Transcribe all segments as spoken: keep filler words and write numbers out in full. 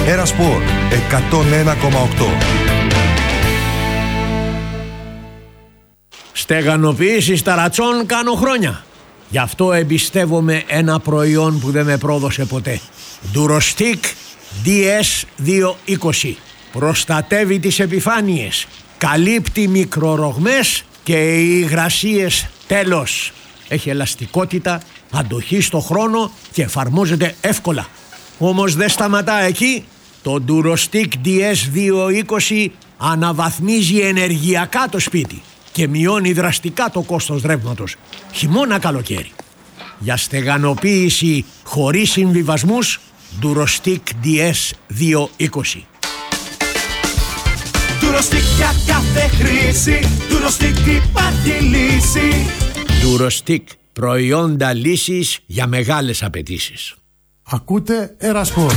Ερασπορ εκατόν ένα κόμμα οκτώ. Στεγανοποίηση ταρατσών κάνω χρόνια. Γι' αυτό εμπιστεύομαι ένα προϊόν που δεν με πρόδωσε ποτέ. Durostic ντι ες διακόσια είκοσι. Προστατεύει τις επιφάνειες, καλύπτει μικρορογμές και οι υγρασίες τέλος. Έχει ελαστικότητα, αντοχή στο χρόνο και εφαρμόζεται εύκολα. Όμως δεν σταματά εκεί. Το Durostic ντι ες διακόσια είκοσι αναβαθμίζει ενεργειακά το σπίτι και μειώνει δραστικά το κόστος ρεύματος, χειμώνα καλοκαίρι. Για στεγανοποίηση χωρίς συμβιβασμούς, Durostic ντι ες διακόσια είκοσι. Durostic για κάθε χρήση, Durostic υπάρχει λύση. Durostic, προϊόντα λύσης για μεγάλες απαιτήσεις. Ακούτε Ερασπορ.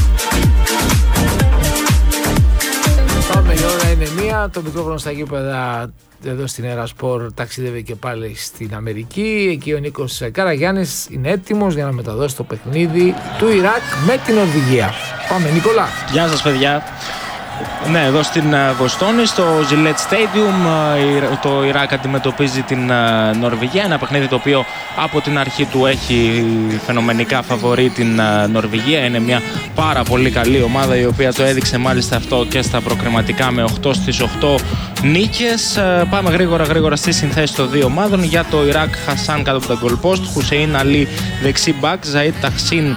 Πάμε, η ώρα είναι μία. Το μικρόφωνο στα γήπεδα εδώ στην Ερασπορ ταξίδευε και πάλι στην Αμερική. Εκεί ο Νίκος Καραγιάννης είναι έτοιμος για να μεταδώσει το παιχνίδι του Ιράκ με την Νορβηγία. Πάμε, Νικόλα. Γεια σας, παιδιά. Ναι, εδώ στην Βοστόνη, στο Gillette Stadium, το Ιράκ αντιμετωπίζει την Νορβηγία. Ένα παιχνίδι το οποίο από την αρχή του έχει φαινομενικά φαβορί την Νορβηγία. Είναι μια πάρα πολύ καλή ομάδα, η οποία το έδειξε μάλιστα αυτό και στα προκριματικά με οκτώ στις οκτώ νίκες. Πάμε γρήγορα γρήγορα στις συνθέσεις των δύο ομάδων. Για το Ιράκ, Χασάν κάτω από τα goal post, Χουσέιν Αλί δεξί μπακ, Ζαΐτ Ταχσίν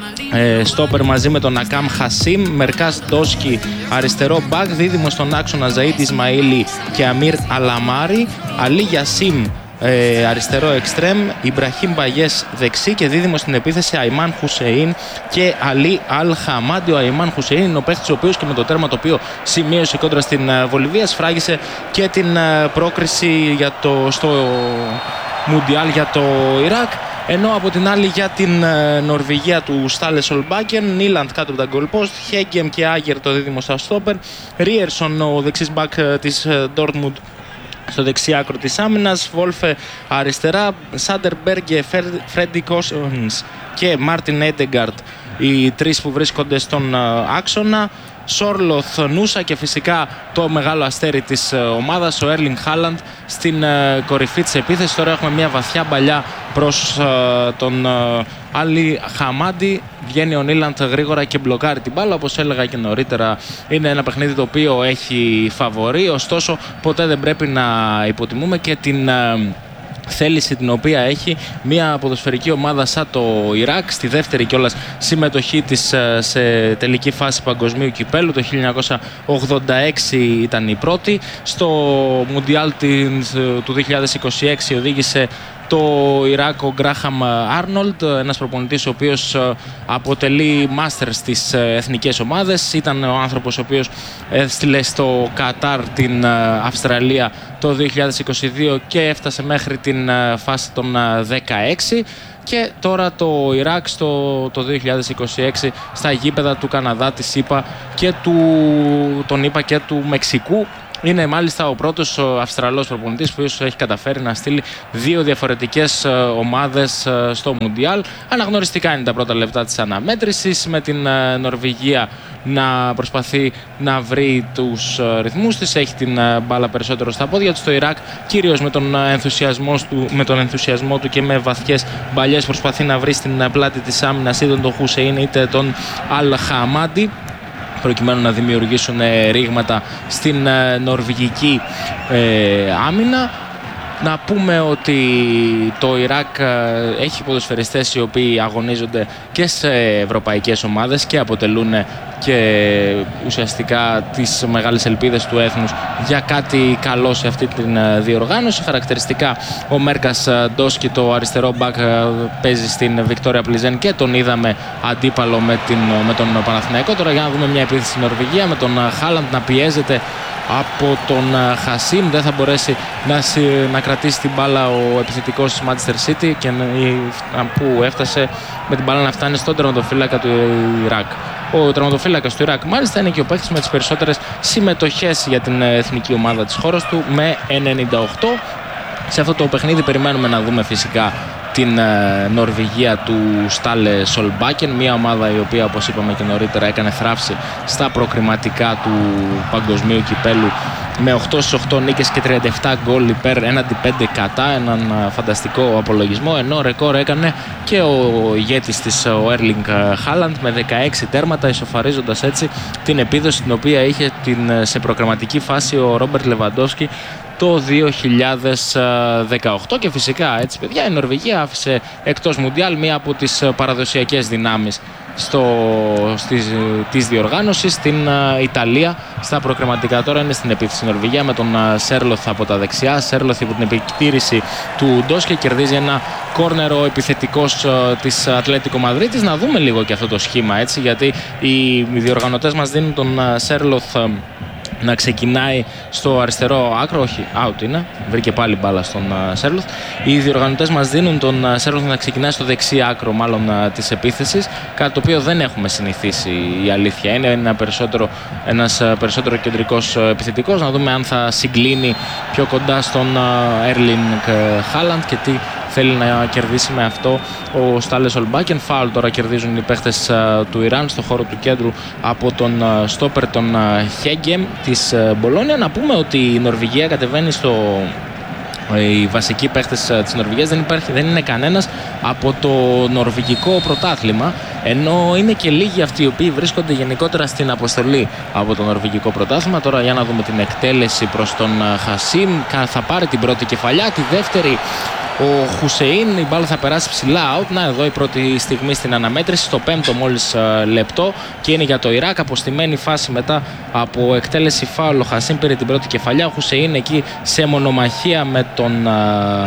στόπερ μαζί με τον Ακάμ Χασίμ, Μερκάς Ντόσκι αριστερό μπακ, δίδυμο στον άξονα Ζαΐτ Ισμαήλι και Αμίρ Αλαμάρι, Αλί Γιασίμ ε, αριστερό εξτρέμ, Ιμπραχήμ Μπαγιές δεξί και δίδυμο στην επίθεση Αϊμάν Χουσέιν και Αλί Αλ Χαμάντι. Ο Αϊμάν Χουσέιν είναι ο παίκτης ο οποίος και με το τέρμα το οποίο σημείωσε κόντρα στην Βολιβία σφράγισε και την πρόκριση για το, στο Μουντιάλ για το Ιράκ. Ενώ από την άλλη για την ε, Νορβηγία του Στάλε Σολμπάκεν, Νίλαντ κάτω από τα goal post, Χέγκεμ και Άγερ το δίδυμο στα στόπερ, Ρίερσον ο δεξής μπακ ε, της Ντόρτμουντ στο δεξί άκρο της άμυνας, Βόλφε αριστερά, Σάντερ Μπέργκε, Φρέντι Κόσονς και Μάρτιν Έντεγκαρτ οι τρεις που βρίσκονται στον ε, άξονα. Σόρλοθ, Νούσα και φυσικά το μεγάλο αστέρι της ομάδας, ο Έρλινγκ Χάλαντ στην κορυφή της επίθεσης. Τώρα έχουμε μια βαθιά μπαλιά προς τον Αλί Χαμάντι. Βγαίνει ο Νίλαντ γρήγορα και μπλοκάρει την μπάλα. Όπως έλεγα και νωρίτερα, είναι ένα παιχνίδι το οποίο έχει φαβορί. Ωστόσο, ποτέ δεν πρέπει να υποτιμούμε και την θέληση την οποία έχει μια ποδοσφαιρική ομάδα σαν το Ιράκ, στη δεύτερη κιόλας συμμετοχή της σε τελική φάση παγκοσμίου κυπέλου. Το χίλια εννιακόσια ογδόντα έξι ήταν η πρώτη. Στο Μουντιάλ του δύο χιλιάδες είκοσι έξι οδήγησε το Ιράκ ο Γκράχαμ Άρνολντ, ένας προπονητής ο οποίος αποτελεί μάστερ στις εθνικές ομάδες. Ήταν ο άνθρωπος ο οποίος έστειλε στο Κατάρ την Αυστραλία το δύο χιλιάδες είκοσι δύο και έφτασε μέχρι την φάση των δεκαέξι. Και τώρα το Ιράκ στο, το δύο χιλιάδες είκοσι έξι στα γήπεδα του Καναδά, της ΗΠΑ και του, τον ΗΠΑ και του Μεξικού. Είναι μάλιστα ο πρώτος ο Αυστραλός προπονητής που έχει καταφέρει να στείλει δύο διαφορετικές ομάδες στο Μουντιάλ. Αναγνωριστικά είναι τα πρώτα λεπτά της αναμέτρησης, με την Νορβηγία να προσπαθεί να βρει τους ρυθμούς της. Έχει την μπάλα περισσότερο στα πόδια του. Στο Ιράκ, κυρίως με τον ενθουσιασμό του, με τον ενθουσιασμό του και με βαθιές μπαλιές, προσπαθεί να βρει στην πλάτη της άμυνας είτε τον Χουσέιν είτε τον Αλ Χαμάντι, προκειμένου να δημιουργήσουν ρήγματα στην νορβηγική ε, άμυνα. Να πούμε ότι το Ιράκ έχει ποδοσφαιριστές οι οποίοι αγωνίζονται και σε ευρωπαϊκές ομάδες και αποτελούν και ουσιαστικά τις μεγάλες ελπίδες του έθνους για κάτι καλό σε αυτή την διοργάνωση. Χαρακτηριστικά ο Μέρκας Ντόσκι, το αριστερό μπακ, παίζει στην Βικτόρια Πλιζέν και τον είδαμε αντίπαλο με, την, με τον Παναθηναϊκό. Τώρα για να δούμε μια επίθεση στην Νορβηγία με τον Χάλαντ να πιέζεται από τον Χασίμ. Δεν θα μπορέσει να, να κρατήσει την μπάλα ο επιθετικός της Manchester City και που έφτασε με την μπάλα να φτάνει στον τερματοφύλακα του Ιράκ. Ο τερματοφύλακας του Ιράκ μάλιστα είναι και ο παίκτης με τις περισσότερες συμμετοχές για την εθνική ομάδα της χώρας του, με ενενήντα οκτώ. Σε αυτό το παιχνίδι περιμένουμε να δούμε φυσικά την Νορβηγία του Στάλε Σολμπάκεν, μια ομάδα η οποία, όπως είπαμε και νωρίτερα, έκανε θράψη στα προκριματικά του παγκοσμίου κυπέλου με οκτώ στις οκτώ νίκες και τριάντα επτά γκολ υπέρ έναντι πέντε κατά, έναν φανταστικό απολογισμό, ενώ ρεκόρ έκανε και ο ηγέτης της, ο Έρλινγκ Χάλαντ, με δεκαέξι τέρματα, ισοφαρίζοντας έτσι την επίδοση την οποία είχε την, σε προκριματική φάση ο Ρόμπερτ Λεβαντόφσκι το δύο χιλιάδες δεκαοκτώ. Και φυσικά, έτσι παιδιά, η Νορβηγία άφησε εκτός Μουντιάλ μία από τις παραδοσιακές δυνάμεις στο, στις, της διοργάνωσης, στην Ιταλία. Στα προκριματικά τώρα είναι στην επίθεση Νορβηγία με τον Σέρλοθ από τα δεξιά. Σέρλοθ υπό την επιτήρηση του Ντόσκε κερδίζει ένα κόρνερο επιθετικός της Ατλέτικο Μαδρίτης. Να δούμε λίγο και αυτό το σχήμα, έτσι, γιατί οι διοργανωτές μας δίνουν τον Σέρλοθ να ξεκινάει στο αριστερό άκρο, όχι, out είναι, βρήκε πάλι μπάλα στον Σέρλοθ. Οι διοργανωτές μας δίνουν τον Σέρλοθ να ξεκινάει στο δεξί άκρο, μάλλον, της επίθεσης, κάτι το οποίο δεν έχουμε συνηθίσει, η αλήθεια είναι. Είναι ένα περισσότερο, ένας περισσότερο κεντρικός επιθετικός. Να δούμε αν θα συγκλίνει πιο κοντά στον Έρλινγκ Χάλαντ και τι θέλει να κερδίσει με αυτό ο Στάλε Σολμπάκεν. Φάουλ τώρα κερδίζουν οι παίχτες του Ιράν στο χώρο του κέντρου από τον στόπερ τον Χέγκεμ της Μπολόνια. Να πούμε ότι η Νορβηγία κατεβαίνει στο... Οι βασικοί παίχτες της Νορβηγίας δεν, υπάρχει, δεν είναι κανένας από το νορβηγικό πρωτάθλημα, ενώ είναι και λίγοι αυτοί οι οποίοι βρίσκονται γενικότερα στην αποστολή από το νορβηγικό πρωτάθλημα. Τώρα για να δούμε την εκτέλεση προς τον Χασίμ. Θα πάρει την πρώτη κεφαλιά, τη δεύτερη ο Χουσεΐν, η μπάλα θα περάσει ψηλά out. Να, εδώ η πρώτη στιγμή στην αναμέτρηση, στο πέμπτο μόλις uh, λεπτό, και είναι για το Ιράκ. Αποστημένη φάση μετά από εκτέλεση φάουλ. Ο Χασίμ πήρε την πρώτη κεφαλιά. Ο Χουσεΐν εκεί σε μονομαχία με τον uh,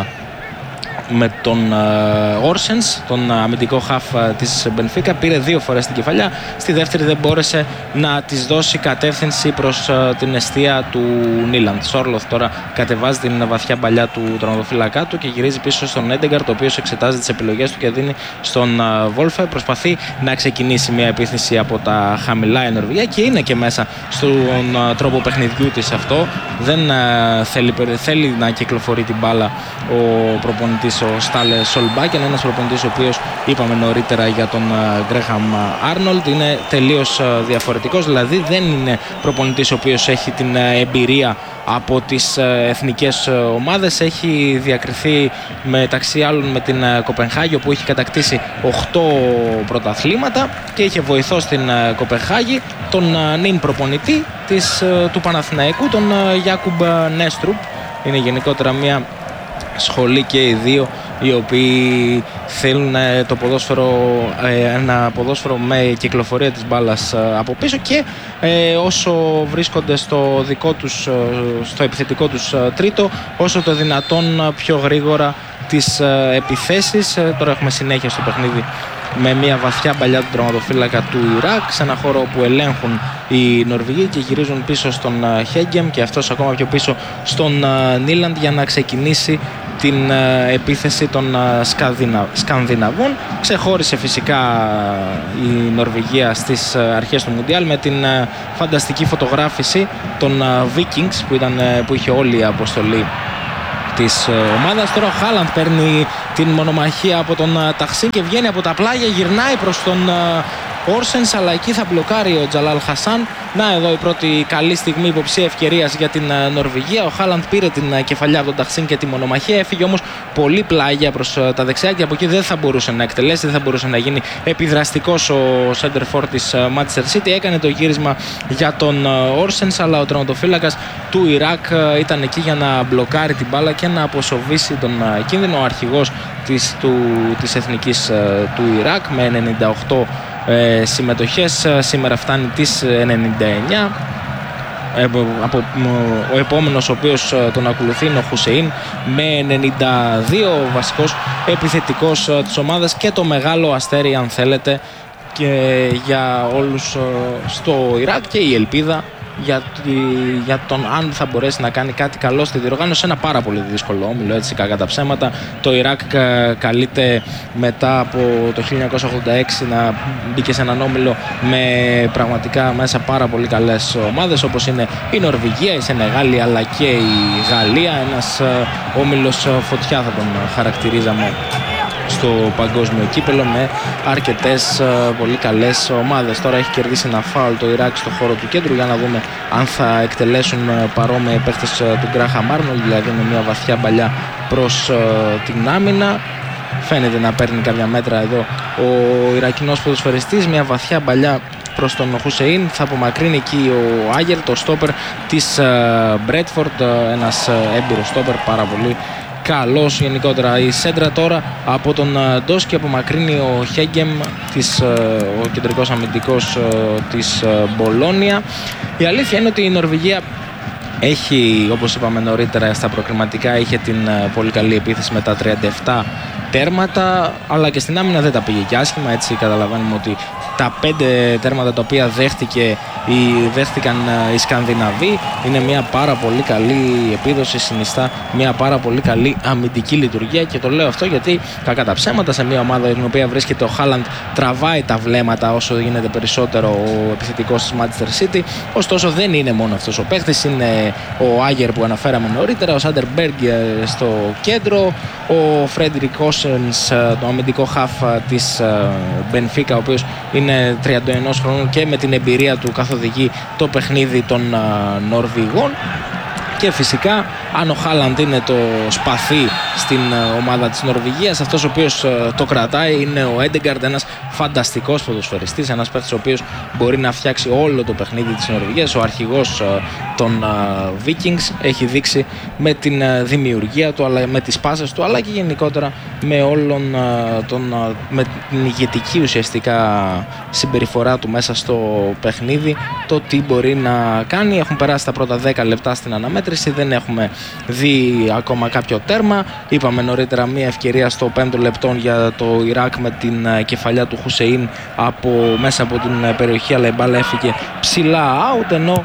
με τον Όρσενς, τον αμυντικό χαφ της Μπενφίκα. Πήρε δύο φορές την κεφαλιά. Στη δεύτερη δεν μπόρεσε να της δώσει κατεύθυνση προς την εστία του Νίλαντ. Σόρλοθ τώρα κατεβάζει την βαθιά παλιά του τερματοφύλακα του και γυρίζει πίσω στον Έντεγκαρτ, ο οποίος εξετάζει τις επιλογές του και δίνει στον Βόλφε. Προσπαθεί να ξεκινήσει μια επίθεση από τα χαμηλά η Νορβηγία και είναι και μέσα στον τρόπο παιχνιδιού της αυτό. Δεν θέλει, θέλει να κυκλοφορεί την μπάλα ο προπονητής, ο Στάλε Σολμπάκεν, ένας προπονητής ο οποίος είπαμε νωρίτερα για τον Γκρέχαμ Άρνολντ είναι τελείως διαφορετικός, δηλαδή δεν είναι προπονητής ο οποίος έχει την εμπειρία από τις εθνικές ομάδες. Έχει διακριθεί μεταξύ άλλων με την Κοπενχάγη, όπου έχει κατακτήσει οκτώ πρωταθλήματα, και είχε βοηθό στην Κοπενχάγη τον νυν προπονητή της, του Παναθηναϊκού, τον Γιάκουμπ Νέστρουπ. Είναι γενικότερα μια σχολή και οι δύο, οι οποίοι θέλουν το ποδόσφαιρο, ένα ποδόσφαιρο με κυκλοφορία της μπάλας από πίσω, και όσο βρίσκονται στο δικό τους, στο επιθετικό τους τρίτο, όσο το δυνατόν πιο γρήγορα τις επιθέσεις. Τώρα έχουμε συνέχεια στο παιχνίδι με μια βαθιά παλιά του τερματοφύλακα του Ιράκ, σε ένα χώρο που ελέγχουν οι Νορβηγοί και γυρίζουν πίσω στον Χέγκεμ και αυτός ακόμα πιο πίσω στον Νίλαντ για να ξεκινήσει την επίθεση των Σκανδινα... Σκανδιναβών. Ξεχώρισε φυσικά η Νορβηγία στις αρχές του Μουντιάλ με την φανταστική φωτογράφηση των Vikings που, ήταν, που είχε όλη η αποστολή της ομάδας. Τώρα ο Χάλαντ παίρνει την μονομαχία από τον Ταξίν και βγαίνει από τα πλάγια, γυρνάει προς τον Όρσενς, αλλά εκεί θα μπλοκάρει ο Τζαλάλ Χασάν. Να, εδώ η πρώτη καλή στιγμή, υποψία ευκαιρίας για την Νορβηγία. Ο Χάλαντ πήρε την κεφαλιά από τον Ταξίν και τη μονομαχία, έφυγε όμως πολύ πλάγια προς τα δεξιά και από εκεί δεν θα μπορούσε να εκτελέσει, δεν θα μπορούσε να γίνει επιδραστικός ο σέντερφορ της Manchester City. Έκανε το γύρισμα για τον Όρσενς, αλλά ο τερματοφύλακας του Ιράκ ήταν εκεί για να μπλοκάρει την μπάλα και να αποσοβήσει τον κίνδυνο. Ο αρχηγός της, του, της εθνικής του Ιράκ με ενενήντα οκτώ ε, συμμετοχές, σήμερα φτάνει τις ενενήντα εννιά. Ε, από, ο επόμενος ο οποίος τον ακολουθεί είναι ο Χουσεΐν με ενενήντα δύο, ο βασικός επιθετικός της ομάδας και το μεγάλο αστέρι, αν θέλετε, και για όλους στο Ιράκ, και η ελπίδα για, για τον αν θα μπορέσει να κάνει κάτι καλό στη διοργάνωση. Ένα πάρα πολύ δύσκολο όμιλο, έτσι, κακά τα ψέματα. Το Ιράκ καλείται μετά από το χίλια εννιακόσια ογδόντα έξι να μπήκε σε έναν όμιλο με πραγματικά μέσα πάρα πολύ καλές ομάδες, όπως είναι η Νορβηγία, η Σενεγάλη αλλά και η Γαλλία. Ένας όμιλος φωτιά θα τον χαρακτηρίζαμε στο παγκόσμιο κύπελο με αρκετές πολύ καλές ομάδες. Τώρα έχει κερδίσει ένα φάουλ το Ιράκ στο χώρο του κέντρου, για να δούμε αν θα εκτελέσουν παρόμοια οι παίχτες του Γκράχαμ Άρνολντ, δηλαδή με μια βαθιά μπαλιά προς την άμυνα. Φαίνεται να παίρνει κάποια μέτρα εδώ ο Ιρακινός ποδοσφαιριστής, μια βαθιά μπαλιά προς τον Χουσεΐν. Θα απομακρύνει εκεί ο Άγερ, το στόπερ της Μπρέτφορντ, ένας έμπειρος στόπερ, πάρα πολύ καλός γενικότερα. Η σέντρα τώρα από τον Ντόσκι, απομακρύνει ο Χέγκεμ, της, ο κεντρικός αμυντικός της Μπολόνια. Η αλήθεια είναι ότι η Νορβηγία έχει, όπως είπαμε νωρίτερα στα προκριματικά, είχε την πολύ καλή επίθεση με τα τριάντα επτά τέρματα, αλλά και στην άμυνα δεν τα πήγε και άσχημα. Έτσι καταλαβαίνουμε ότι τα πέντε τέρματα τα οποία δέχτηκε ή δέχτηκαν οι Σκανδιναβοί είναι μια πάρα πολύ καλή επίδοση, συνιστά μια πάρα πολύ καλή αμυντική λειτουργία. Και το λέω αυτό γιατί, κακά τα ψέματα, σε μια ομάδα στην οποία βρίσκεται ο Χάλαντ τραβάει τα βλέμματα όσο γίνεται περισσότερο ο επιθετικός της Manchester City. Ωστόσο δεν είναι μόνο αυτός ο παίχτης, είναι ο Άγερ που αναφέραμε νωρίτερα, ο Σάντερ Μπέργκ στο κέντρο, ο Φρέντρικ Όσενς, το αμυντικό χαφ της Μπενφίκα, ο οποίος είναι τριάντα ένα χρόνων και με την εμπειρία του καθοδηγεί το παιχνίδι των Νορβηγών. Και φυσικά, αν ο Χάλαντ είναι το σπαθί στην ομάδα της Νορβηγίας, αυτός ο οποίος το κρατάει είναι ο Έντεγκαρντ, ένας φανταστικός ποδοσφαιριστής, ένας παίκτης ο οποίος μπορεί να φτιάξει όλο το παιχνίδι της Νορβηγίας. Ο αρχηγός των Vikings έχει δείξει με την δημιουργία του, αλλά με τις πάσες του, αλλά και γενικότερα με όλον τον, με την ηγετική ουσιαστικά συμπεριφορά του μέσα στο παιχνίδι, το τι μπορεί να κάνει. Έχουν περάσει τα πρώτα δέκα λεπτά στην αναμέτρηση, δεν έχουμε δει ακόμα κάποιο τέρμα. Είπαμε νωρίτερα μια ευκαιρία στο πέμπτο λεπτό για το Ιράκ με την κεφαλιά του Χουσεΐν από, μέσα από την περιοχή, αλλά η μπάλα έφυγε ψηλά out, ενώ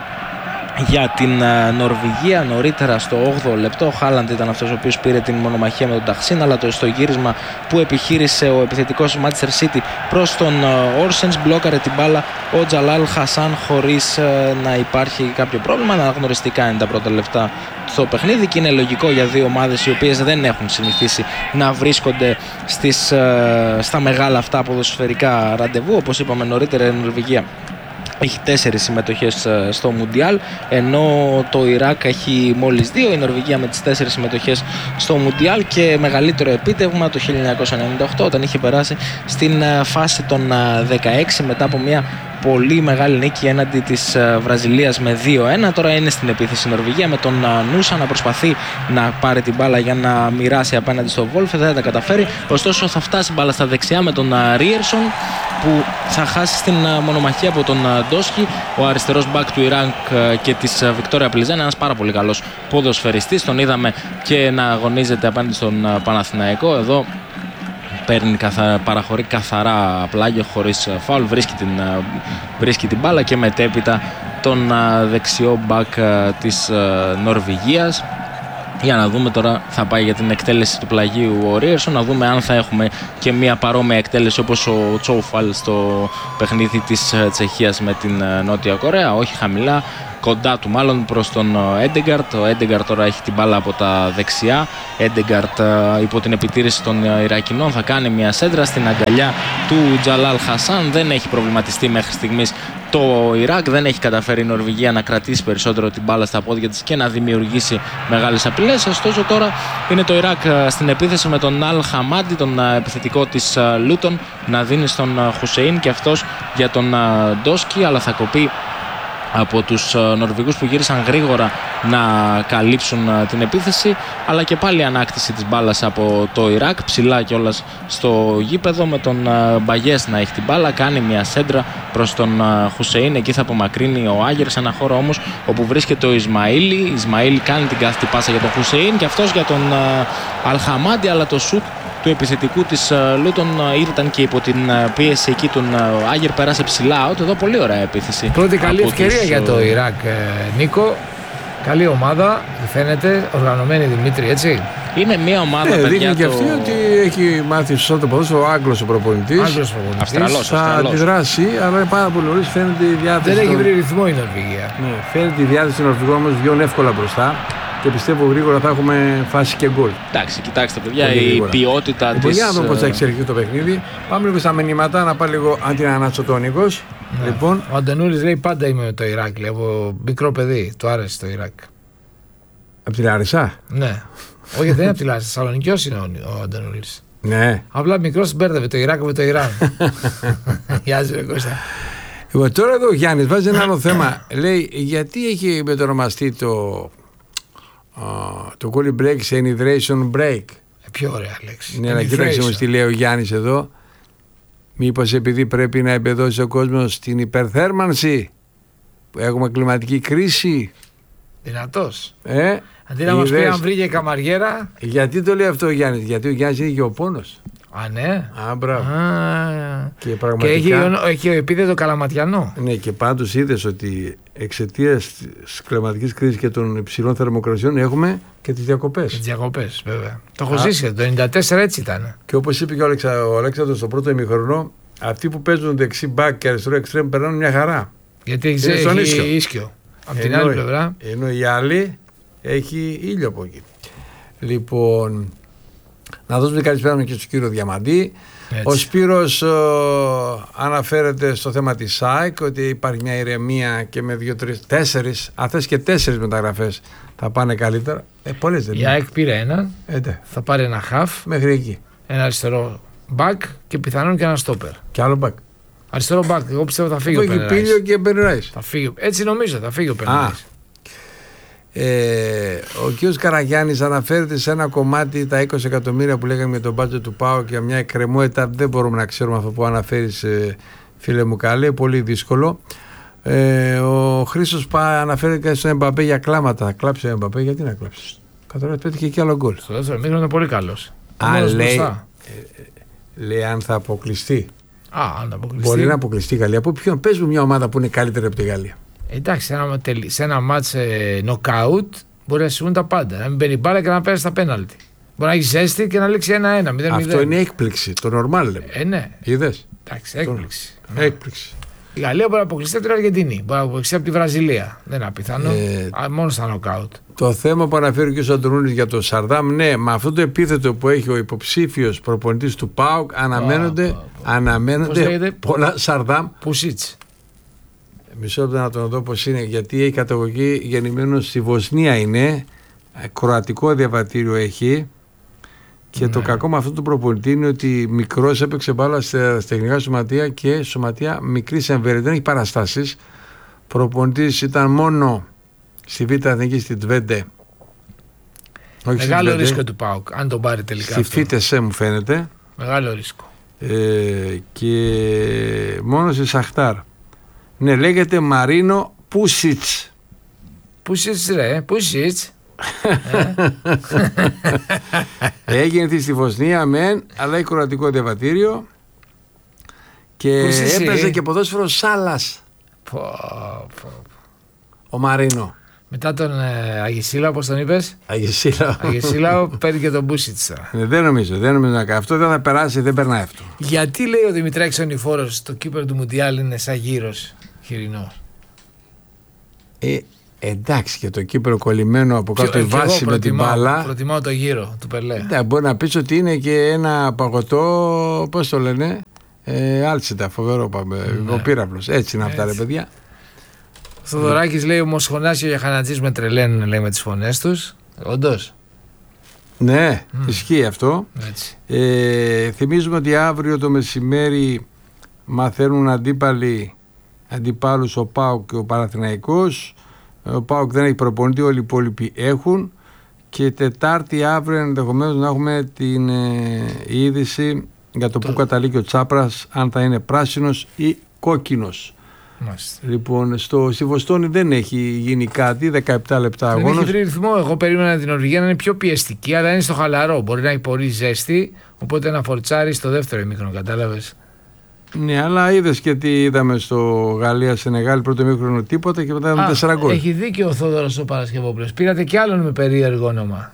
για την Νορβηγία νωρίτερα στο όγδοο λεπτό ο Χάλαντ ήταν αυτός ο οποίος πήρε την μονομαχία με τον Ταχσίν, αλλά το στο γύρισμα που επιχείρησε ο επιθετικός Manchester City προς τον Όρσενς μπλόκαρε την μπάλα ο Τζαλάλ Χασάν χωρίς να υπάρχει κάποιο πρόβλημα. Αναγνωριστικά είναι τα πρώτα λεπτά στο παιχνίδι και είναι λογικό για δύο ομάδες οι οποίες δεν έχουν συνηθίσει να βρίσκονται στις, στα μεγάλα αυτά ποδοσφαιρικά ραντεβού. Όπως είπαμε νωρίτερα, η Νορβηγία έχει τέσσερις συμμετοχές στο Μουντιάλ, ενώ το Ιράκ έχει μόλις δύο. Η Νορβηγία με τις τέσσερις συμμετοχές στο Μουντιάλ και μεγαλύτερο επίτευγμα το χίλια εννιακόσια ενενήντα οκτώ, όταν είχε περάσει στην φάση των δεκαέξι μετά από μια πολύ μεγάλη νίκη έναντι της Βραζιλίας με δύο ένα. Τώρα είναι στην επίθεση η Νορβηγία με τον Νούσα να προσπαθεί να πάρει την μπάλα για να μοιράσει απέναντι στο Βόλφε, δεν θα τα καταφέρει. Ωστόσο θα φτάσει μπάλα στα δεξιά με τον Ρίερσον που θα χάσει στην μονομαχία από τον Ντόσκι. Ο αριστερός μπακ του Ιράκ και της Βικτόρια Πλιζάν, ένας πάρα πολύ καλός ποδοσφαιριστής, τον είδαμε και να αγωνίζεται απέναντι στον Παναθηναϊκό. Εδώ παίρνει, παραχωρεί καθαρά πλάγιο χωρίς φάουλ, βρίσκει την, βρίσκει την μπάλα και μετέπειτα τον δεξιό μπακ της Νορβηγίας. Για να δούμε τώρα, θα πάει για την εκτέλεση του πλαγίου ο Ρίερσον, να δούμε αν θα έχουμε και μια παρόμοια εκτέλεση όπως ο Τσόουφαλ στο παιχνίδι της Τσεχίας με την Νότια Κορέα. Όχι χαμηλά, κοντά του μάλλον προς τον Έντεγκαρτ. Ο Έντεγκαρτ τώρα έχει την μπάλα από τα δεξιά. Έντεγκαρτ υπό την επιτήρηση των Ιρακινών θα κάνει μια σέντρα στην αγκαλιά του Τζαλάλ Χασάν. Δεν έχει προβληματιστεί μέχρι στιγμής το Ιράκ, δεν έχει καταφέρει η Νορβηγία να κρατήσει περισσότερο την μπάλα στα πόδια της και να δημιουργήσει μεγάλες απειλές. Ωστόσο τώρα είναι το Ιράκ στην επίθεση με τον Αλ Χαμάντι, τον επιθετικό της Λούτον, να δίνει στον Χουσεΐν και αυτός για τον Ντόσκι, αλλά θα κοπεί από τους Νορβηγούς που γύρισαν γρήγορα να καλύψουν την επίθεση, αλλά και πάλι ανάκτηση της μπάλας από το Ιράκ, ψηλά κιόλας στο γήπεδο, με τον Μπαγιές να έχει την μπάλα, κάνει μια σέντρα προς τον Χουσεΐν, εκεί θα απομακρύνει ο Άγερ σε ένα χώρο όμως όπου βρίσκεται ο Ισμαήλι. Η Ισμαήλι κάνει την κάθετη πάσα για τον Χουσεΐν και αυτός για τον Αλχαμάντι, αλλά το σουτ του επιθετικού της Λούτον ήταν και υπό την πίεση εκεί τον Άγερ, πέρασε ψηλά out. Εδώ πολύ ωραία επίθεση. Πρώτη καλή ευκαιρία τους... για το Ιράκ, Νίκο. Καλή ομάδα, φαίνεται, οργανωμένη, Δημήτρη, έτσι. Είναι μια ομάδα, ναι, παιδιά. Δείχνει και το... αυτή ότι έχει μάθει σωστά το ποδόσφαιρο, ο Άγγλος ο προπονητής. Άγγλος προπονητής. Αυστραλός, θα Αυστραλός. αντιδράσει, αλλά είναι πάρα πολύ νωρίς. Φαίνεται η διάθεση. Δεν έχει των... βρει ρυθμό η Νορβηγία. Ναι, φαίνεται η διάθεση των Νορβηγών όμως βγαίνουν εύκολα μπροστά. και πιστεύω γρήγορα θα έχουμε φάση και γκολ. Εντάξει, κοιτάξτε παιδιά, Πολύ η γρήγορα. ποιότητα Λοιπόν, της... για να δούμε πώς θα εξελιχθεί το παιχνίδι. Πάμε λίγο στα μηνύματα, να πάει λίγο αν την ανάτσω το Νίκος. Ναι. Λοιπόν, Ο Αντωνούλης λέει πάντα είμαι με το Ηράκλειο. Από μικρό παιδί, του άρεσε το Ιράκ. από την Λάρισα. Ναι. Όχι, δεν είναι από τη Λάρισα. Θεσσαλονικιός είναι ο, ο Αντωνούλης. Ναι. Απλά μικρός μπέρδευε το Ιράκ με το Ιράν. Γεια σου, ρε Κώστα. Λοιπόν, τώρα εδώ ο Γιάννης βάζει ένα άλλο θέμα. Λέει, γιατί έχει μετονομαστεί το, α, το cooling break σε hydration break. Ε, πιο ωραία λέξη. Ναι, αλλά κοίταξε όμως τι λέει ο Γιάννης εδώ. Μήπως επειδή πρέπει να εμπεδώσει ο κόσμος στην υπερθέρμανση, που έχουμε κλιματική κρίση. Δυνατός. Ε, Αντί να μας πει είδες. αν βρήκε καμαριέρα. Γιατί το λέει αυτό ο Γιάννης? Γιατί ο Γιάννης είναι γεωπόνος. Α, ναι. Α, μπράβο. Α, Και και πραγματικά. έχει, έχει επίδετο καλαματιανό. Ναι, και πάντως είδες ότι εξαιτίας της κλιματικής κρίσης και των υψηλών θερμοκρασιών έχουμε και τις διακοπές. Με τις διακοπές, βέβαια. Το έχω Α. ζήσει. Το ενενήντα τέσσερα έτσι ήταν. Και όπως είπε και ο, Αλεξα, ο Αλέξανδρος στο πρώτο ημιχρονό, αυτοί που παίζουν δεξί μπακ και αριστερό εξτρέμ περνάνε μια χαρά. Γιατί έχει, Είναι στον έχει ίσιο. ίσκιο. Από την Ενώ- άλλη πλευρά. Ενώ η άλλη έχει ήλιο από εκεί. Λοιπόν, να δώσουμε καλησπέρα και στον κύριο Διαμαντή. Έτσι. Ο Σπύρος ε, αναφέρεται στο θέμα της ΣΑΕΚ ότι υπάρχει μια ηρεμία και με δύο, τρεις, τέσσερις, αν θες και τέσσερις μεταγραφές θα πάνε καλύτερα. Ε, πολλές δεν Η είναι. ΑΕΚ πήρε έναν. Ε, ναι. Θα πάρει ένα χαφ, Μέχρι εκεί. ένα αριστερό μπακ και πιθανόν και ένα στόπερ. Και άλλο μπακ. Αριστερό μπακ. Εγώ πιστεύω θα φύγει ο Έχει Πενεράης. Πίλιο και Μπενράης. Θα φύγει. Έτσι νομίζω, θα φύγει ο Πενεράης. Ε, ο κ. Καραγιάννης αναφέρεται σε ένα κομμάτι, τα είκοσι εκατομμύρια που λέγαμε για τον μπάτζετ του ΠΑΟΚ και για μια εκκρεμότητα. Δεν μπορούμε να ξέρουμε αυτό που αναφέρεις, ε, φίλε μου καλέ, πολύ δύσκολο. Ε, ο Χρήστος αναφέρεται και στον Εμπαπέ για κλάματα. Θα κλάψει ο Εμπαπέ, γιατί να κλάψει? Καταρχάς πέτυχε και άλλο γκολ. Στο δεύτερο μήχρονο είναι πολύ καλός. Α, Μόνος λέει, μπροστά. λέει αν θα αποκλειστεί. Α, αν αποκλειστεί. Μπορεί να αποκλειστεί η Γαλλία. Από ποιον? Πες μου μια ομάδα που είναι καλύτερη από τη Γαλλία. Εντάξει, σε ένα, τελ- σε ένα μάτς ε, knockout μπορεί να συμβούν τα πάντα. Να μην μπαίνει μπάλα και να πέρασε τα πέναλτι. Μπορεί να έχει ζέστη και να λήξει ένα ένα. μηδέν μηδέν. Αυτό είναι έκπληξη. Το normal λέμε. Ε, ναι. Είδες. Εντάξει, έκπληξη. Έκπληξη. Η Γαλλία μπορεί να αποκλειστεί από την Αργεντινή. Μπορεί να αποκλειστεί από τη Βραζιλία. Δεν είναι απίθανο. Ε, Α, μόνο στα knockout. Το θέμα που αναφέρει ο κ. Αντωνούλης για το Σαρδάμ, ναι, με αυτό το επίθετο που έχει ο υποψήφιος προπονητής του ΠΑΟΚ, αναμένονται, Α, Πώς αναμένονται λέγεται? πολλά Σαρδάμ. Πουσίτς. Μισό λεπτό να τον δω πώς είναι, γιατί έχει καταγωγή, γεννημένος στη Βοσνία είναι, κροατικό διαβατήριο έχει. Και Ναι. το κακό με αυτό το προπονητή είναι ότι μικρός έπαιξε μπάλα στα τεχνικά σωματεία και σωματεία μικρής εμβέλειας. Δεν έχει παραστάσεις. Προπονητής ήταν μόνο στη Β' Εθνική, στη Τβέντε. Όχι στη Μεγάλο Τβέντε, ρίσκο του ΠΑΟΚ, αν τον πάρει τελικά. στη αυτό. Φίτεσέ μου φαίνεται. Μεγάλο ρίσκο. Ε, και μόνο στη Σαχτάρ. Ναι, λέγεται Μαρίνο Πούσιτς. Πούσιτς, ρε, Πούσιτς. Έγινε στη Βοσνία, μεν, αλλά έχει κροατικό διαβατήριο. Και Πούς είσαι? έπαιζε και ποδόσφαιρο Σάλας Πω, πω. ο Μαρίνο. Μετά τον ε, Αγισίλα, πώς τον είπες? Αγισίλα. Αγισίλα παίρνει και τον Πούσιτς τώρα. Ναι, δεν νομίζω, δεν νομίζω να κάνει. Αυτό δεν θα περάσει, δεν περνάει αυτό. Γιατί λέει ο Δημητράκης ο Νηφόρος το κύπερ του Μουντιάλ είναι σαν γύρος χοιρινός? Ε, εντάξει, και το κύπερο κολλημένο από κάτω η Ποιο- και βάση εγώ με την προτιμάω- μπάλα. Προτιμάω το γύρο του Πελέ. Ναι, μπορεί να πεις ότι είναι και ένα παγωτό, πώς το λένε, ε, άλτσιτα, φοβερό πάμε, Ναι. ο πύραυλος. Έτσι είναι αυτά, ρε Έτσι. παιδιά. Θοδωράκης λέει ο Μοσχονάς και ο Γιαχανατζής με τρελαίνουν, λέει, με τις φωνές τους. Όντως. Ναι, ισχύει αυτό. Έτσι. Ε, θυμίζουμε ότι αύριο το μεσημέρι μαθαίνουν αντίπαλοι, αντιπάλους ο ΠΑΟΚ και ο Παναθηναϊκός. Ο ΠΑΟΚ δεν έχει προπονητή, όλοι οι υπόλοιποι έχουν. Και Τετάρτη αύριο ενδεχομένως να έχουμε την ε, είδηση για το, που καταλήγει ο Τσάπρας, αν θα είναι πράσινος ή κόκκινος. Μάλιστα. Λοιπόν, στο, στη Βοστόνη δεν έχει γίνει κάτι, δεκαεπτά λεπτά Δεν έχει αγώνας. βρει ρυθμό. Εγώ περίμενα την Νορβηγία να είναι πιο πιεστική, αλλά είναι στο χαλαρό. Μπορεί να έχει πολύ ζέστη, οπότε να φορτσάρει στο δεύτερο ημίχρονο, κατάλαβες. Ναι, αλλά είδες και τι είδαμε στο Γαλλία-Σενεγάλη, πρώτο ημίχρονο τίποτα και μετά ήταν τέσσερα γκολ. Έχει δίκιο ο Θόδωρος ο Παρασκευόπουλος. Πήρατε κι άλλον με περίεργο όνομα.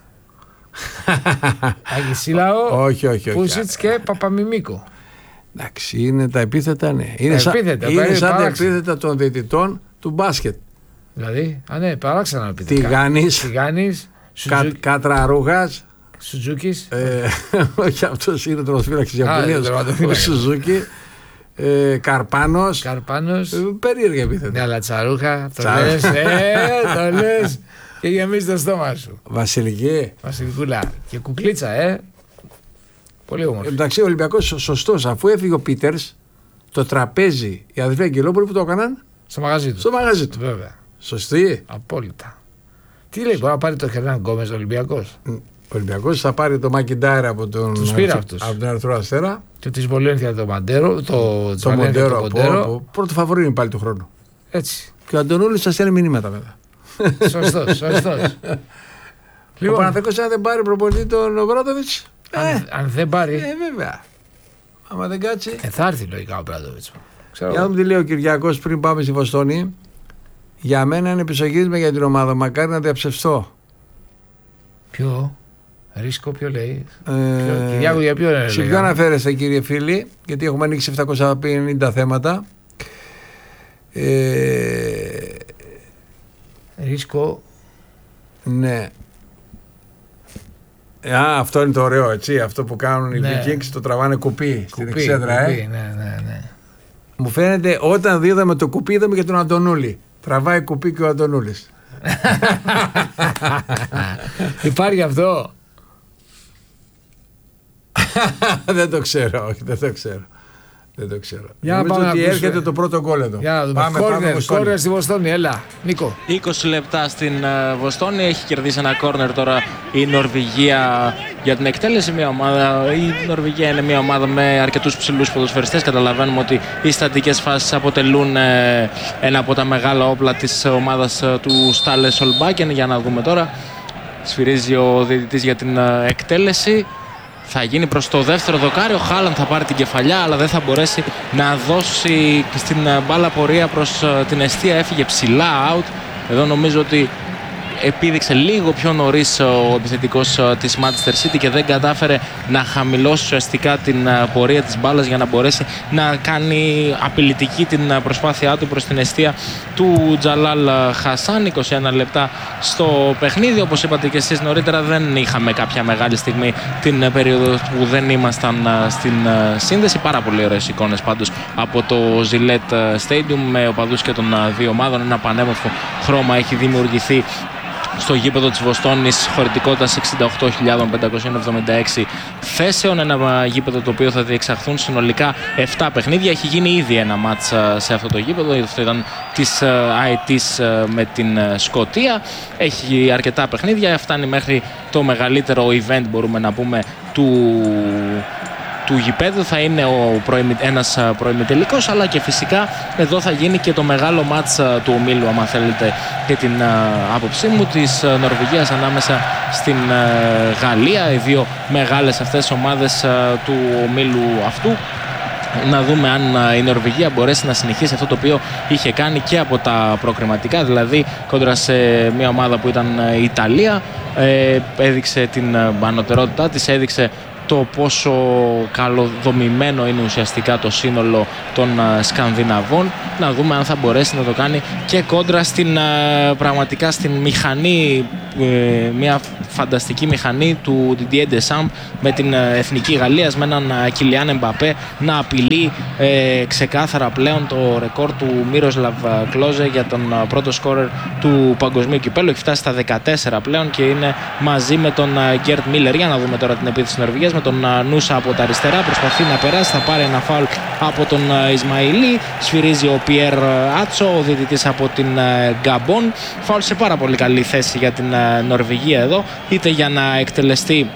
Αγισίλαο, Όχι, όχι, όχι. Πούσιτς και Παπαμιμίκο. Εντάξει, είναι τα επίθετα, ναι. Είναι Τα σαν, επίθετα, είναι περί- σαν τα παράξενο. επίθετα των διαιτητών του μπάσκετ. Δηλαδή, α ναι, παράξενα επίθετα. Τηγάνης, Τηγάνης, Κα, Κατραρούγας. Σουτζούκης. Ε, όχι, αυτός είναι τερματοφύλακας Ιαπωνίας. Ο Σουζούκι. Ε, Καρπάνος. Καρπάνος. Ε, περίεργα επίθετα. Ναι, αλλά Τσαρούχα. Το λες. Ε, το λες. Και γεμίζει το στόμα σου. Βασιλική. Βασιλικούλα. Και κουκλίτσα, ε. Πολύ όμορφη. Εντάξει, ο Ολυμπιακός σωστός. Αφού έφυγε ο Πίτερς, το τραπέζι, οι αδελφοί Αγγελόπουλοι που το έκαναν. Στο μαγαζί του. Στο μαγαζί του. Βέβαια. Σωστή. Απόλυτα. Τι λέει, μπορεί να πάρει το Χερνάν Γκόμες ο Ολυμπιακός. Ο Ολυμπιακός θα πάρει το Μακιντάιρ από τον, Τους πήρε αυτούς. από τον Ερυθρό Αστέρα. Και τη Βολένθια το Μαντέρο. Το, Το Μοντέρο. Από, από, πρώτο φαβορί είναι πάλι του χρόνου. Έτσι. Και ο Αντωνούλης θα στέλνει μηνύματα μετά. Σωστός, σωστός. Λοιπόν, ο Παναθηναϊκός αν δεν πάρει προπονητή τον Ομπράντοβιτς. Αν, Ε, αν δεν πάρει. ε, βέβαια. Άμα δεν κάτσει. Ε, θα έρθει λογικά ο Μπράντοβιτς. Για να δούμε τι λέει ο Κυριακός πριν πάμε στη Βοστόνη. Για μένα είναι πισωγύρισμα για την ομάδα. Μακάρι να διαψευστώ. Ποιο? Ρίσκο, ποιο λέει. Ε, Ποιο, Κυριάκο, για ποιο λέει. σε ποιο αναφέρεστε, κύριε φίλοι, γιατί έχουμε ανοίξει επτακόσια πενήντα θέματα. Ε, Ρίσκο. ναι. Α, αυτό είναι το ωραίο, έτσι. Αυτό που κάνουν οι Ναι. Vikings, το τραβάνε κουπί, στην Κουπί, εξέδρα, κουπί, ε. ναι, ναι, ναι. Μου φαίνεται όταν δίδαμε το κουπί, είδαμε και τον Αντωνούλη. Τραβάει κουπί και ο Αντωνούλης. Υπάρχει αυτό. Δεν το ξέρω, όχι, δεν το ξέρω. Δεν το ξέρω. Για να Νομίζω πάμε ότι να ακούσουμε. έρχεται το πρώτο γκολ εδώ. Για να δούμε. Πάμε, πάμε, Κόρνερ, Βοστόνη. κόρνερ στη Βοστόνη, έλα. Νίκο. είκοσι λεπτά στην ε, Βοστόνη. Έχει κερδίσει ένα κόρνερ τώρα η Νορβηγία για την εκτέλεση. Μια ομάδα, η Νορβηγία είναι μια ομάδα με αρκετούς ψηλούς ποδοσφαιριστές. Καταλαβαίνουμε ότι οι στατικές φάσεις αποτελούν ε, ένα από τα μεγάλα όπλα της ομάδας ε, του Στάλε Σολμπάκεν. Για να δούμε τώρα. Σφυρίζει ο διαιτητής για την ε, εκτέλεση. Θα γίνει προς το δεύτερο δοκάρι. Ο Χάλαντ θα πάρει την κεφαλιά, αλλά δεν θα μπορέσει να δώσει στην μπάλα πορεία προς την εστία. Έφυγε ψηλά out. Εδώ νομίζω ότι επίδειξε λίγο πιο νωρίς ο επιθετικός της Manchester City και δεν κατάφερε να χαμηλώσει ουσιαστικά την πορεία της μπάλας για να μπορέσει να κάνει απειλητική την προσπάθειά του προς την εστία του Τζαλάλ Χασάν. είκοσι ένα λεπτά στο παιχνίδι. Όπως είπατε και εσείς νωρίτερα, δεν είχαμε κάποια μεγάλη στιγμή την περίοδο που δεν ήμασταν στην σύνδεση. Πάρα πολύ ωραίες εικόνες πάντως από το Gillette Stadium με οπαδούς και των δύο ομάδων. Ένα πανέμορφο χρώμα έχει δημιουργηθεί στο γήπεδο της Βοστόνης, χωρητικότητας εξήντα οκτώ χιλιάδες πεντακόσιες εβδομήντα έξι θέσεων. Ένα γήπεδο το οποίο θα διεξαχθούν συνολικά επτά παιχνίδια. Έχει γίνει ήδη ένα μάτς σε αυτό το γήπεδο. Αυτό ήταν της ΑΕΤΙΣ με την Σκωτία. Έχει αρκετά παιχνίδια. Φτάνει μέχρι το μεγαλύτερο event, μπορούμε να πούμε, του του γηπέδου. Θα είναι ο προημι... ένας προημιτελικός, αλλά και φυσικά εδώ θα γίνει και το μεγάλο μάτς του ομίλου, άμα θέλετε και την άποψή μου, της Νορβηγίας ανάμεσα στην Γαλλία, οι δύο μεγάλες αυτές ομάδες του ομίλου αυτού. Να δούμε αν η Νορβηγία μπορέσει να συνεχίσει αυτό το οποίο είχε κάνει και από τα προκριματικά, δηλαδή κόντρα σε μια ομάδα που ήταν η Ιταλία. Ε, έδειξε την ανωτερότητά της, έδειξε το πόσο καλοδομημένο είναι ουσιαστικά το σύνολο των Σκανδιναβών. Να δούμε αν θα μπορέσει να το κάνει και κόντρα στην, πραγματικά στην μηχανή, μια φανταστική μηχανή του Didier Deschamps με την εθνική Γαλλίας, με έναν Κιλιάν Εμπαπέ να απειλεί ε, ξεκάθαρα πλέον το ρεκόρ του Μίροσλαβ Κλόζε για τον πρώτο σκόρερ του παγκοσμίου κυπέλλου. Έχει φτάσει στα δεκατέσσερα πλέον και είναι μαζί με τον Γκέρτ Μίλλερ. Για να δούμε τώρα την επίθεση της Νορβηγίας με τον Νούσα από τα αριστερά. Προσπαθεί να περάσει, θα πάρει ένα φάουλ από τον Ισμαηλί. Σφυρίζει ο Πιέρ Άτσο, ο διαιτητής από την Γκαμπόν. Φάουλ σε πάρα πολύ καλή θέση για την Νορβηγία εδώ, είτε για να εκτελεστεί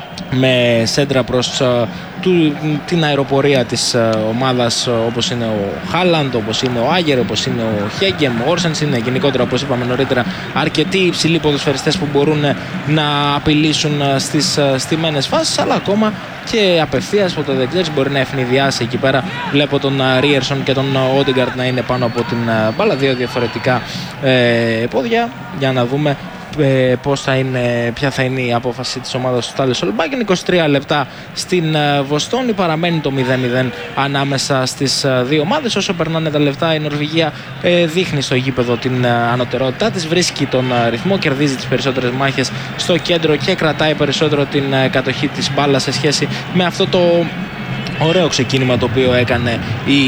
με σέντρα προς uh, του, την αεροπορία της uh, ομάδας, uh, όπως είναι ο Χάλαντ, όπως είναι ο Άγερ, όπως είναι ο Χέγκεμ, ο Όρσενς. Είναι γενικότερα, όπως είπαμε νωρίτερα, αρκετοί υψηλοί ποδοσφαιριστές που μπορούν uh, να απειλήσουν uh, στις uh, στιμένες φάσεις, αλλά ακόμα και απευθείας, ποτέ δεν ξέρεις, μπορεί να ευνηδιάσει εκεί πέρα. Βλέπω τον Ρίερσον και τον Όντεγκαρτ να είναι πάνω από την uh, μπάλα, δύο διαφορετικά uh, πόδια, για να δούμε ε, πώς θα είναι, ποια θα είναι η απόφαση της ομάδας του Στάλε Σολμπάκιν. είκοσι τρία λεπτά στην ε, Βοστόνη, παραμένει το μηδέν μηδέν ανάμεσα στις ε, δύο ομάδες. Όσο περνάνε τα λεπτά, η Νορβηγία ε, δείχνει στο γήπεδο την ε, ανωτερότητά της, βρίσκει τον ε, ρυθμό, κερδίζει τις περισσότερες μάχες στο κέντρο και κρατάει περισσότερο την ε, κατοχή της μπάλας σε σχέση με αυτό το ωραίο ξεκίνημα το οποίο έκανε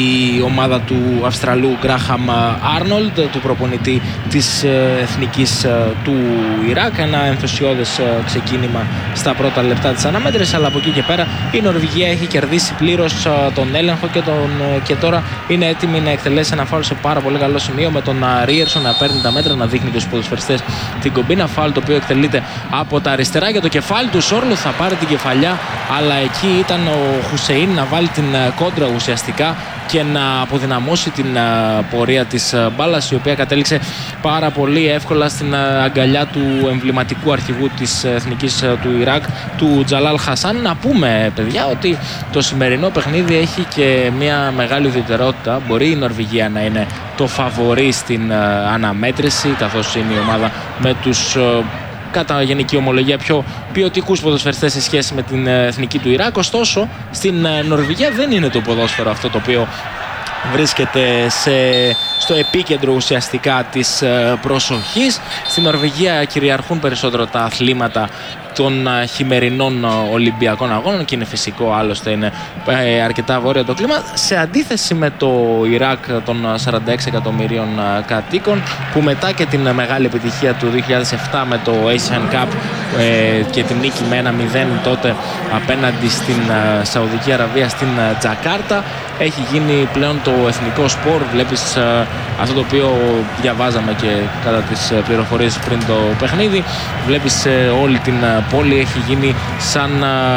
η ομάδα του Αυστραλού Γκράχαμ Άρνολντ, του προπονητή της εθνικής του Ιράκ. Ένα ενθουσιώδες ξεκίνημα στα πρώτα λεπτά της αναμέτρησης, αλλά από εκεί και πέρα η Νορβηγία έχει κερδίσει πλήρως τον έλεγχο και, τον, και τώρα είναι έτοιμη να εκτελέσει ένα φάουλ σε πάρα πολύ καλό σημείο, με τον Ρίερσον να παίρνει τα μέτρα, να δείχνει τους ποδοσφαιριστές την κομπίνα. Φάουλ το οποίο εκτελείται από τα αριστερά για το κεφάλι του Σόρλου, θα πάρει την κεφαλιά, αλλά εκεί ήταν ο Χουσεΐν να βάλει την κόντρα ουσιαστικά και να αποδυναμώσει την πορεία της μπάλας, η οποία κατέληξε πάρα πολύ εύκολα στην αγκαλιά του εμβληματικού αρχηγού της εθνικής του Ιράκ, του Τζαλάλ Χασάν. Να πούμε, παιδιά, ότι το σημερινό παιχνίδι έχει και μια μεγάλη ιδιαιτερότητα. Μπορεί η Νορβηγία να είναι το φαβορί στην αναμέτρηση, καθώς είναι η ομάδα με τους κατά γενική ομολογία πιο ποιοτικούς ποδοσφαιριστές σε σχέση με την εθνική του Ιράκ. Ωστόσο, στην Νορβηγία δεν είναι το ποδόσφαιρο αυτό το οποίο βρίσκεται σε, στο επίκεντρο ουσιαστικά της προσοχής. Στην Νορβηγία κυριαρχούν περισσότερο τα αθλήματα των χειμερινών Ολυμπιακών Αγώνων και είναι φυσικό, άλλωστε είναι αρκετά βόρειο το κλίμα, σε αντίθεση με το Ιράκ των σαράντα έξι εκατομμυρίων κατοίκων, που μετά και την μεγάλη επιτυχία του δύο χιλιάδες επτά με το Asian Cup και την νίκη με ένα μηδέν τότε απέναντι στην Σαουδική Αραβία στην Τζακάρτα, έχει γίνει πλέον το εθνικό σπορ. Βλέπεις αυτό το οποίο διαβάζαμε και κατά τις πληροφορίες πριν το παιχνίδι, βλέπεις όλη την πόλη έχει γίνει σαν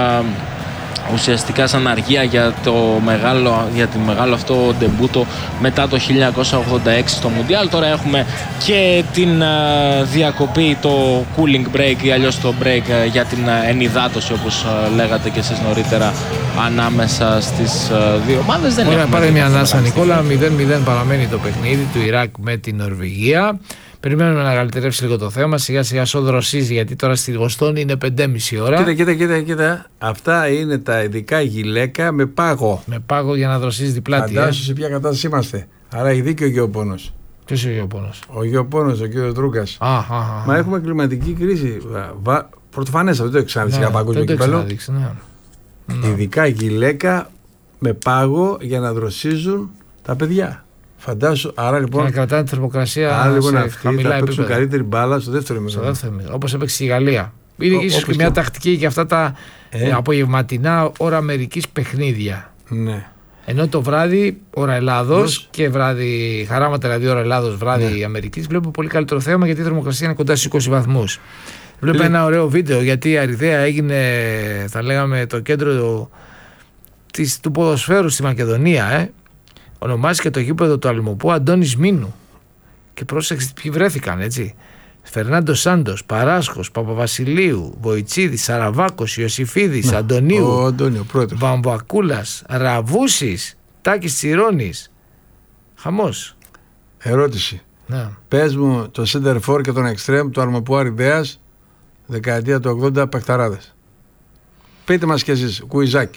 ουσιαστικά σαν αργία για το μεγάλο, για το μεγάλο αυτό ντεμπούτο μετά το χίλια εννιακόσια ογδόντα έξι στο Μουντιάλ. Τώρα έχουμε και την διακοπή, το cooling break ή αλλιώς το break για την ενυδάτωση, όπως λέγατε και εσείς νωρίτερα, ανάμεσα στις δύο ομάδες. Δεν Ωραία, πάρε μια ανάσα, Νικόλα. μηδέν μηδέν παραμένει το παιχνίδι του Ιράκ με την Νορβηγία. Περιμένουμε να καλυτερεύσει λίγο το θέμα. Σιγά σιγά σώ δροσίζει, γιατί τώρα στη Βοστόνη είναι πέντε και μισή ώρα. Κοίτα, κοίτα, κοίτα, κοίτα. Αυτά είναι τα ειδικά γυλαίκα με πάγο. Με πάγο για να δροσίζει την πλάτη. Φαντάσου ε? σε ποια κατάσταση είμαστε. Άρα έχει δίκιο ο γεωπόνος. Ποιος είναι ο γεωπόνος? Ο γεωπόνος, ο κύριος Δρούγκας. Α, α, α, Μα έχουμε κλιματική κρίση. Βα... Πρωτοφανές αυτό, δεν το έχει ξαναδεί σε παγκόσμιο κύπελλο. Ναι. Ειδικά γυλαίκα με πάγο για να δροσίζουν τα παιδιά. Φαντάσου, άρα λοιπόν. Και να κρατάνε τη θερμοκρασία. Άρα λοιπόν σε αυτοί χαμηλά θα παίξουν επίπεδα. καλύτερη μπάλα στο δεύτερο ημίχρονο. Όπως έπαιξε η Γαλλία. Είναι ίσως και μια και... τακτική για αυτά τα ε. απογευματινά ώρα Αμερικής παιχνίδια. Ναι. Ενώ το βράδυ ώρα Ελλάδος και βράδυ, χαράματα δηλαδή ώρα Ελλάδος, βράδυ ναι. Αμερικής, βλέπω πολύ καλύτερο θέαμα, γιατί η θερμοκρασία είναι κοντά στους είκοσι βαθμούς. Βλέπω Λε... ένα ωραίο βίντεο, γιατί η Αριδαία έγινε, θα λέγαμε, το κέντρο της, του ποδοσφαίρου στη Μακεδονία. Ε. Ονομάστηκε το γήπεδο του Αλμοπού Αντώνης Μίνου. Και πρόσεξε ποιοι βρέθηκαν, έτσι. Φερνάντο Σάντος, Παράσχος, Παπαβασιλείου, Βοητσίδης, Σαραβάκος, Ιωσήφιδης, Αντωνίου, ο Αντώνιο, Βαμβακούλας, Ραβούσης, Τάκης Τσιρώνης. Χαμός. Ερώτηση. Να. Πες μου το center for και τον extreme του Αλμοπού Αριδαίας δεκαετία του ογδόντα παιχταράδες. Πείτε μας κι εσείς, κουιζάκι.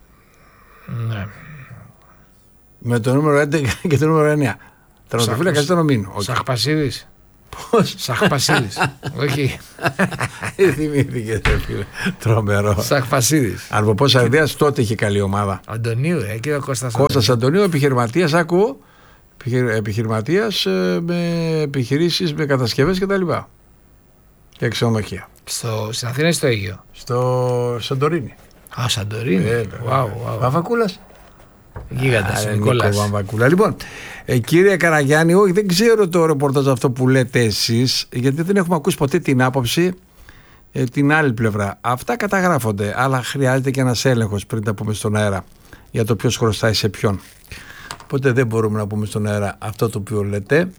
Ναι. Με το νούμερο έντεκα και το νούμερο εννιά. Τερματοφύλακας ήταν ο Μίνο. Σαχπασίδης. Πώς? Σαχπασίδης. Όχι. Θυμήθηκε, φίλε. Τρομερό. Σαχπασίδης. Αλμοπός Αριδαίας τότε είχε καλή ομάδα. Αντωνίου, ε, και ο Κώστας. Κώστας Αντωνίου, επιχειρηματίας, ακούω. Επιχειρηματίας με επιχειρήσεις, με κατασκευές κτλ. Και ξενοδοχεία. Στο, στην Αθήνα ή στο Αίγυο? Στο Σαντορίνι. Α, Σαντορίνι. Wow, wow. Βαμβακούλας. Γίγαντας ο Νικόλας. Λοιπόν, ε, κύριε Καραγιάννη, όχι, δεν ξέρω το ρεπορτάζ αυτό που λέτε εσείς, γιατί δεν έχουμε ακούσει ποτέ την άποψη ε, την άλλη πλευρά. Αυτά καταγράφονται, αλλά χρειάζεται και ένας έλεγχος πριν τα πούμε στον αέρα για το ποιος χρωστάει σε ποιον. Οπότε δεν μπορούμε να πούμε στον αέρα αυτό το οποίο λέτε.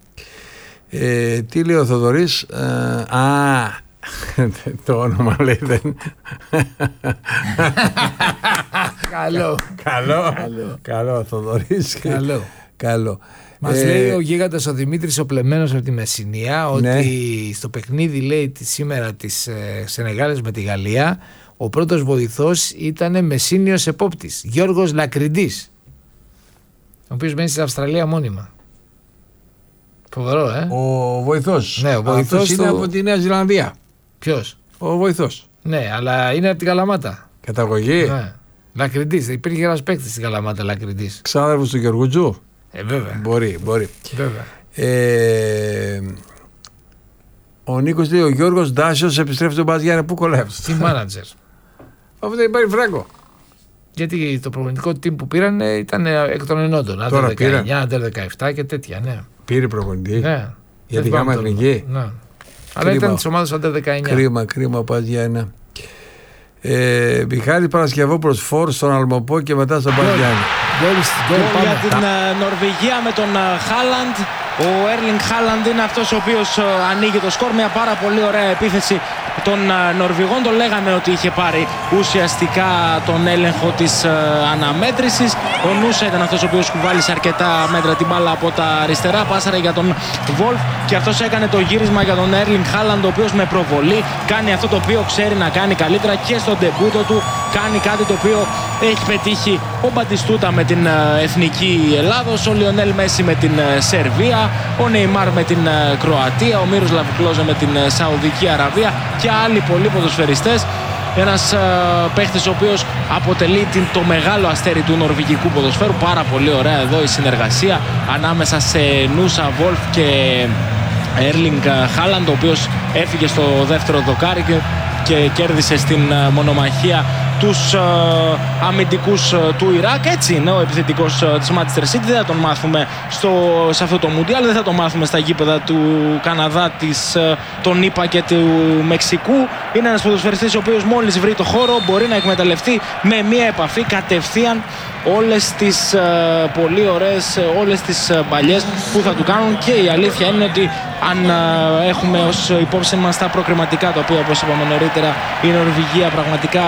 Ε, τι λέει ο Θοδωρής? Ε, α, το όνομα λέει δεν. Καλό. Καλό. Καλό, Θοδωρής. Καλό. Καλό. Μας Ε, λέει ο γίγαντας ο Δημήτρης ο Πλεμένος από τη Μεσσηνία ότι Ναι. στο παιχνίδι, λέει, τη σήμερα της ε, Σενεγάλης με τη Γαλλία, ο πρώτος βοηθός ήταν Μεσσίνιος επόπτης, Γιώργος Λακριντής, ο οποίος μένει στην Αυστραλία μόνιμα. Φοβερό, ε. Ο βοηθός. Ναι, ο βοηθός Αυτός είναι του- από τη Νέα Ζηλανδία. Ποιος? Ο βοηθός. Ναι, αλλά είναι από την Καλαμάτα. Καταγωγή. Ναι. Λακριντής, υπήρχε ένας παίκτης στην Καλαμάτα, Λακριντής. Ξάδερφος του Γεωργούτζου. Ε, βέβαια. Μπορεί, μπορεί. βέβαια. Ε, ο Νίκος λέει: ο Γιώργος Ντάσιος επιστρέφει στον Μπαζιάννη. Πού κολλάει? Τι μάνατζερ. Αυτό δεν υπάρχει φράγκο. Γιατί το προπονητικό team που πήραν ήταν εκ των ενόντων. Άντερ Τώρα πήραν. δεκαεννιά, Άντερ δεκαεπτά και τέτοια, ναι. Πήρε προπονητή. ναι. Για την Δεν γάμα θυμάμαι το εθνική. όνομα. Ναι. Αλλά ήταν τη ομάδα Άντερ δεκαεννιά. Κρίμα, κρίμα, Μπαζιάννη. Ε, Μιχάλη Παρασκευόπουλος φόρ στον Αλμοπό και μετά στον Μπαζιάννη. Γκολ Γκολ πάμε. για την ε, Νορβηγία με τον ε, Χάλαντ. Ο Έρλινγκ Χάλαντ είναι αυτός ο οποίος ε, ανοίγει το σκορ. Μια πάρα πολύ ωραία επίθεση των ε, Νορβηγών. Το λέγαμε ότι είχε πάρει ουσιαστικά τον έλεγχο της ε, αναμέτρησης. Ο Νούσα ήταν αυτός ο οποίος κουβάλισε αρκετά μέτρα την μπάλα από τα αριστερά. Πάσαρε για τον Βολφ και αυτός έκανε το γύρισμα για τον Έρλινγκ Χάλαντ, ο οποίος με προβολή κάνει αυτό το οποίο ξέρει να κάνει καλύτερα και στον ντεμπούτο του. Κάνει κάτι το οποίο έχει πετύχει ο Μπατιστούτα με την ε, εθνική Ελλάδος, ο Λιονέλ Μέση με την ε, Σερβία, ο Νεϊμάρ με την ε, Κροατία, ο Μύροσλαβ Κλόζε με την ε, Σαουδική Αραβία και άλλοι πολλοί ποδοσφαιριστές. Ένας ε, παίχτης ο οποίος αποτελεί την, το μεγάλο αστέρι του νορβηγικού ποδοσφαίρου. Πάρα πολύ ωραία εδώ η συνεργασία ανάμεσα σε Νούσα, Βολφ και Έρλινγκ Χάλαντ, ο οποίος έφυγε στο δεύτερο δοκάρι και, και κέρδισε στην ε, μονομαχία τους ε, αμυντικούς ε, του Ιράκ. Έτσι είναι ο επιθετικός ε, της Manchester City. Δεν θα τον μάθουμε στο, σε αυτό το Μουντιάλ, δεν θα τον μάθουμε στα γήπεδα του Καναδά, της, ε, των ΙΠΑ και του Μεξικού. Είναι ένας ποδοσφαιριστής ο οποίος μόλις βρει το χώρο μπορεί να εκμεταλλευτεί με μία επαφή κατευθείαν όλες τις ε, πολύ ωραίες, ε, όλες τις ε, παλιές που θα του κάνουν. Και η αλήθεια είναι ότι αν ε, έχουμε ως υπόψη μας τα προκριματικά, τα οποία όπως είπαμε νωρίτερα η Νορβηγία πραγματικά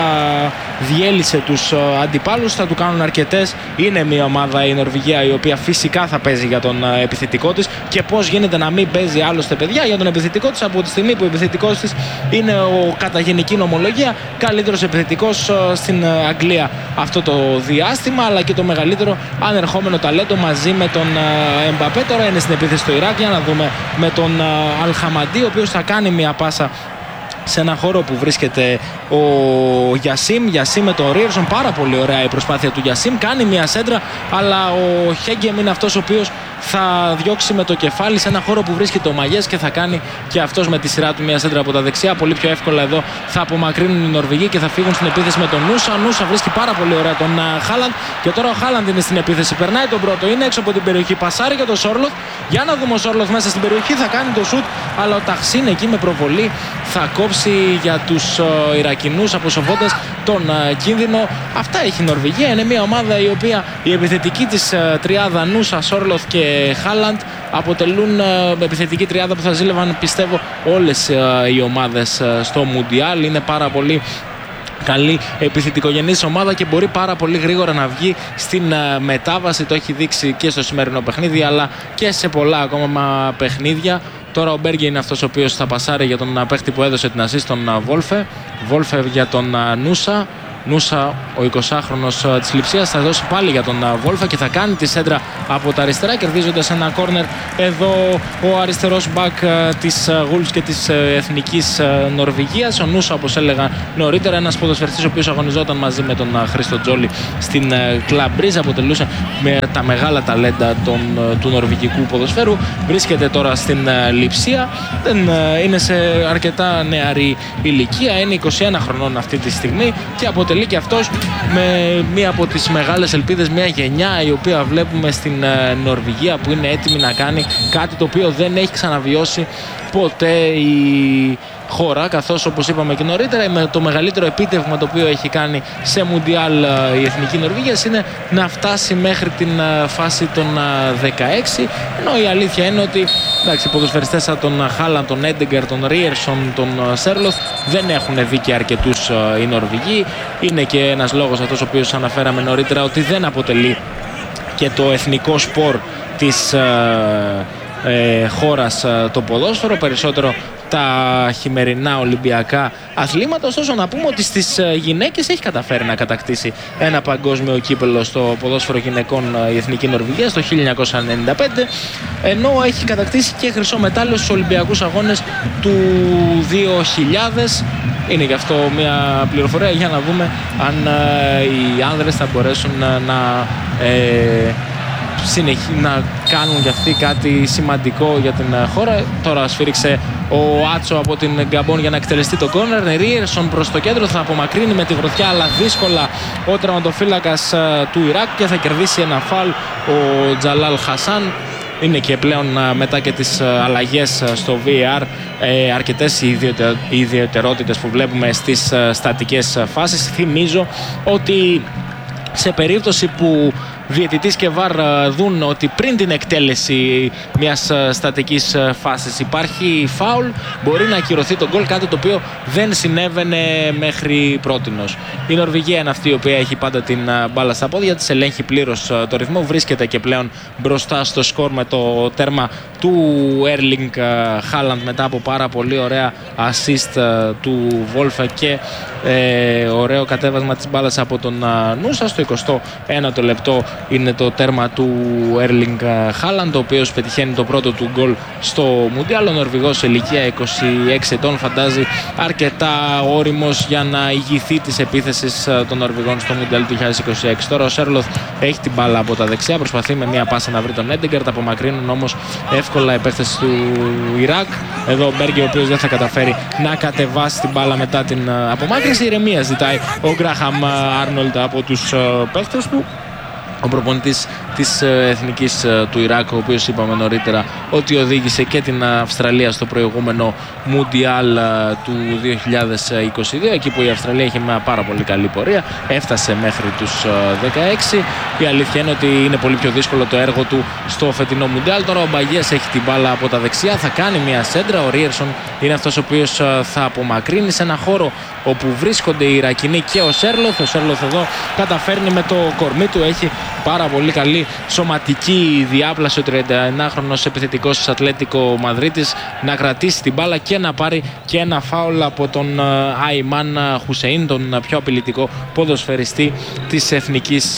διέλυσε τους ε, αντιπάλους, θα του κάνουν αρκετές. Είναι μια ομάδα η Νορβηγία η οποία φυσικά θα παίζει για τον ε, επιθετικό της. Και πώς γίνεται να μην παίζει άλλωστε, παιδιά, για τον επιθετικό της, από τη στιγμή που ο επιθετικός της είναι ο κατά γενική νομολογία καλύτερος επιθετικός ε, στην ε, Αγγλία αυτό το διάστημα, αλλά και το μεγαλύτερο ανερχόμενο ταλέντο μαζί με τον ε, Εμπαπέ. Τώρα είναι στην επίθεση στο Ιράκ, για να δούμε με τον ε, Αλχαμαντί, ο οποίος θα κάνει μια πάσα σε ένα χώρο που βρίσκεται ο Γιασίμ. Γιασίμ με τον Ρίερσον. Πάρα πολύ ωραία η προσπάθεια του Γιασίμ. Κάνει μια σέντρα, αλλά ο Χέγκεμ είναι αυτός ο οποίος θα διώξει με το κεφάλι σε ένα χώρο που βρίσκεται ο Μαγιές και θα κάνει και αυτός με τη σειρά του μια σέντρα από τα δεξιά. Πολύ πιο εύκολα εδώ θα απομακρύνουν οι Νορβηγοί και θα φύγουν στην επίθεση με τον Νούσα. Νούσα βρίσκει πάρα πολύ ωραία τον Χάλαντ και τώρα ο Χάλαντ είναι στην επίθεση. Περνάει τον πρώτο, είναι έξω από την περιοχή. Πασάρει για τον Σόρλοθ. Για να δούμε ο Σόρλοθ μέσα στην περιοχή. Θα κάνει το σουτ, αλλά ο Ταχσίν εκεί με προβολή θα κόψει για τους uh, Ιρακινούς, αποσοβώντας τον uh, κίνδυνο. Αυτά έχει η Νορβηγία. Είναι μια ομάδα η οποία η επιθετική της uh, τριάδα Νούσα, Σόρλοθ και Χάλαντ αποτελούν uh, επιθετική τριάδα που θα ζήλευαν, πιστεύω, όλες uh, οι ομάδες uh, στο Μουντιάλ. Είναι πάρα πολύ καλή επιθετικογενής ομάδα και μπορεί πάρα πολύ γρήγορα να βγει στην uh, μετάβαση. Το έχει δείξει και στο σημερινό παιχνίδι, αλλά και σε πολλά ακόμα παιχνίδια. Τώρα ο Μπέργκε είναι αυτός ο οποίος θα πασάρει για τον παίχτη που έδωσε την ασίστ, τον Βόλφε. Βόλφε για τον Νούσα. Νούσα, ο εικοσάχρονος της Λειψίας, θα δώσει πάλι για τον Βόλφε και θα κάνει τη σέντρα από τα αριστερά, κερδίζοντας ένα κόρνερ εδώ ο αριστερός μπακ της Γουλφς και της Εθνικής Νορβηγίας. Ο Νούσα, όπως έλεγα νωρίτερα, ένας ποδοσφαιριστής ο οποίος αγωνιζόταν μαζί με τον Χρήστο Τζόλι στην Κλαμπ Μπριζ, αποτελούσε με τα μεγάλα ταλέντα των, του νορβηγικού ποδοσφαίρου. Βρίσκεται τώρα στην Λειψία, δεν είναι σε αρκετά νεαρή ηλικία, είναι είκοσι ένα χρονών αυτή τη στιγμή και αποτελεί και αυτός με μία από τις μεγάλες ελπίδες, μια γενιά η οποία βλέπουμε στην Νορβηγία που είναι έτοιμη να κάνει κάτι το οποίο δεν έχει ξαναβιώσει ποτέ η χώρα, καθώς όπως είπαμε και νωρίτερα με το μεγαλύτερο επίτευγμα το οποίο έχει κάνει σε Μουντιάλ η Εθνική Νορβηγία είναι να φτάσει μέχρι την φάση των δεκαέξι, ενώ η αλήθεια είναι ότι εντάξει, οι ποδοσφαιριστές σαν τον Χάλαν, τον Έντεγκερ, τον Ρίερσον, τον Σέρλοθ δεν έχουν δει και αρκετούς οι Νορβηγοί. Είναι και ένας λόγος αυτός ο οποίος αναφέραμε νωρίτερα, ότι δεν αποτελεί και το εθνικό σπορ της ε, ε, χώρας ε, το ποδόσφαιρο, περισσότερο τα χειμερινά Ολυμπιακά αθλήματα. Ωστόσο να πούμε ότι στις γυναίκες έχει καταφέρει να κατακτήσει ένα παγκόσμιο κύπελλο στο ποδόσφαιρο γυναικών η Εθνική Νορβηγία στο χίλια εννιακόσια ενενήντα πέντε, ενώ έχει κατακτήσει και χρυσό μετάλλιο στους Ολυμπιακούς Αγώνες του δύο χιλιάδες. Είναι γι' αυτό μια πληροφορία για να δούμε αν ε, οι άνδρες θα μπορέσουν να, να ε, συνεχί, να κάνουν για αυτοί κάτι σημαντικό για την χώρα. Τώρα σφύριξε ο Άτσο από την Γκαμπόν για να εκτελεστεί το κόρνερ. Ρίερσον προς το κέντρο, θα απομακρύνει με τη γροθιά, αλλά δύσκολα ο τραυματοφύλακας του Ιράκ και θα κερδίσει ένα φάουλ ο Τζαλάλ Χασάν. Είναι και πλέον μετά και τις αλλαγές στο βι έι αρ ε, αρκετές οι ιδιαιτερότητες που βλέπουμε στις στατικές φάσεις. Θυμίζω ότι σε περίπτωση που διαιτητής και βαρ δουν ότι πριν την εκτέλεση μιας στατικής φάσης υπάρχει φάουλ, μπορεί να ακυρωθεί το γκολ, κάτι το οποίο δεν συνέβαινε μέχρι πρότινος. Η Νορβηγία είναι αυτή η οποία έχει πάντα την μπάλα στα πόδια της, ελέγχει πλήρως το ρυθμό, βρίσκεται και πλέον μπροστά στο σκορ με το τέρμα του Erling Haaland μετά από πάρα πολύ ωραία assist του Wolfe και ε, ωραίο κατέβασμα της μπάλας από τον Νούσα. Στο εικοστό ένατο λεπτό είναι το τέρμα του Erling Haaland, ο οποίος πετυχαίνει το πρώτο του γκολ στο Μουντιάλ. Ο Νορβηγός σε ηλικία είκοσι έξι ετών, φαντάζει αρκετά όριμος για να ηγηθεί της επίθεσης των Νορβηγών στο Μουντιάλ του δύο χιλιάδες είκοσι έξι. Τώρα ο Σέρλοθ έχει την μπάλα από τα δεξιά, προσπαθεί με μια πάσα να βρει τον Έντεγκαρτ, απομακρύνουν όμως εύκολα επέκταση του Ιράκ. Εδώ ο Μπέργκε, ο οποίος δεν θα καταφέρει να κατεβάσει την μπάλα μετά την απομάκρυνση. Ηρεμία ζητάει ο Γκράχαμ Άρνολντ από τους παίχτες του. Ο προπονητής της Εθνικής του Ιράκ, ο οποίος είπαμε νωρίτερα ότι οδήγησε και την Αυστραλία στο προηγούμενο Μουντιάλ του δύο χιλιάδες είκοσι δύο, εκεί που η Αυστραλία είχε μια πάρα πολύ καλή πορεία, έφτασε μέχρι τους δεκαέξι. Η αλήθεια είναι ότι είναι πολύ πιο δύσκολο το έργο του στο φετινό Μουντιάλ. Τώρα ο Μπαγιές έχει την μπάλα από τα δεξιά, θα κάνει μια σέντρα. Ο Ρίερσον είναι αυτός ο οποίος θα απομακρύνει σε ένα χώρο όπου βρίσκονται οι Ιρακινοί και ο Σέρλοθ. Ο Σέρλοθ εδώ καταφέρνει με το κορμί του, έχει πάρα πολύ καλή σωματική διάπλαση ο τριανταεννάχρονος επιθετικός της Ατλέτικο Μαδρίτης να κρατήσει την μπάλα και να πάρει και ένα φάουλ από τον Αϊμάν Χουσεΐν, τον πιο απειλητικό ποδοσφαιριστή της Εθνικής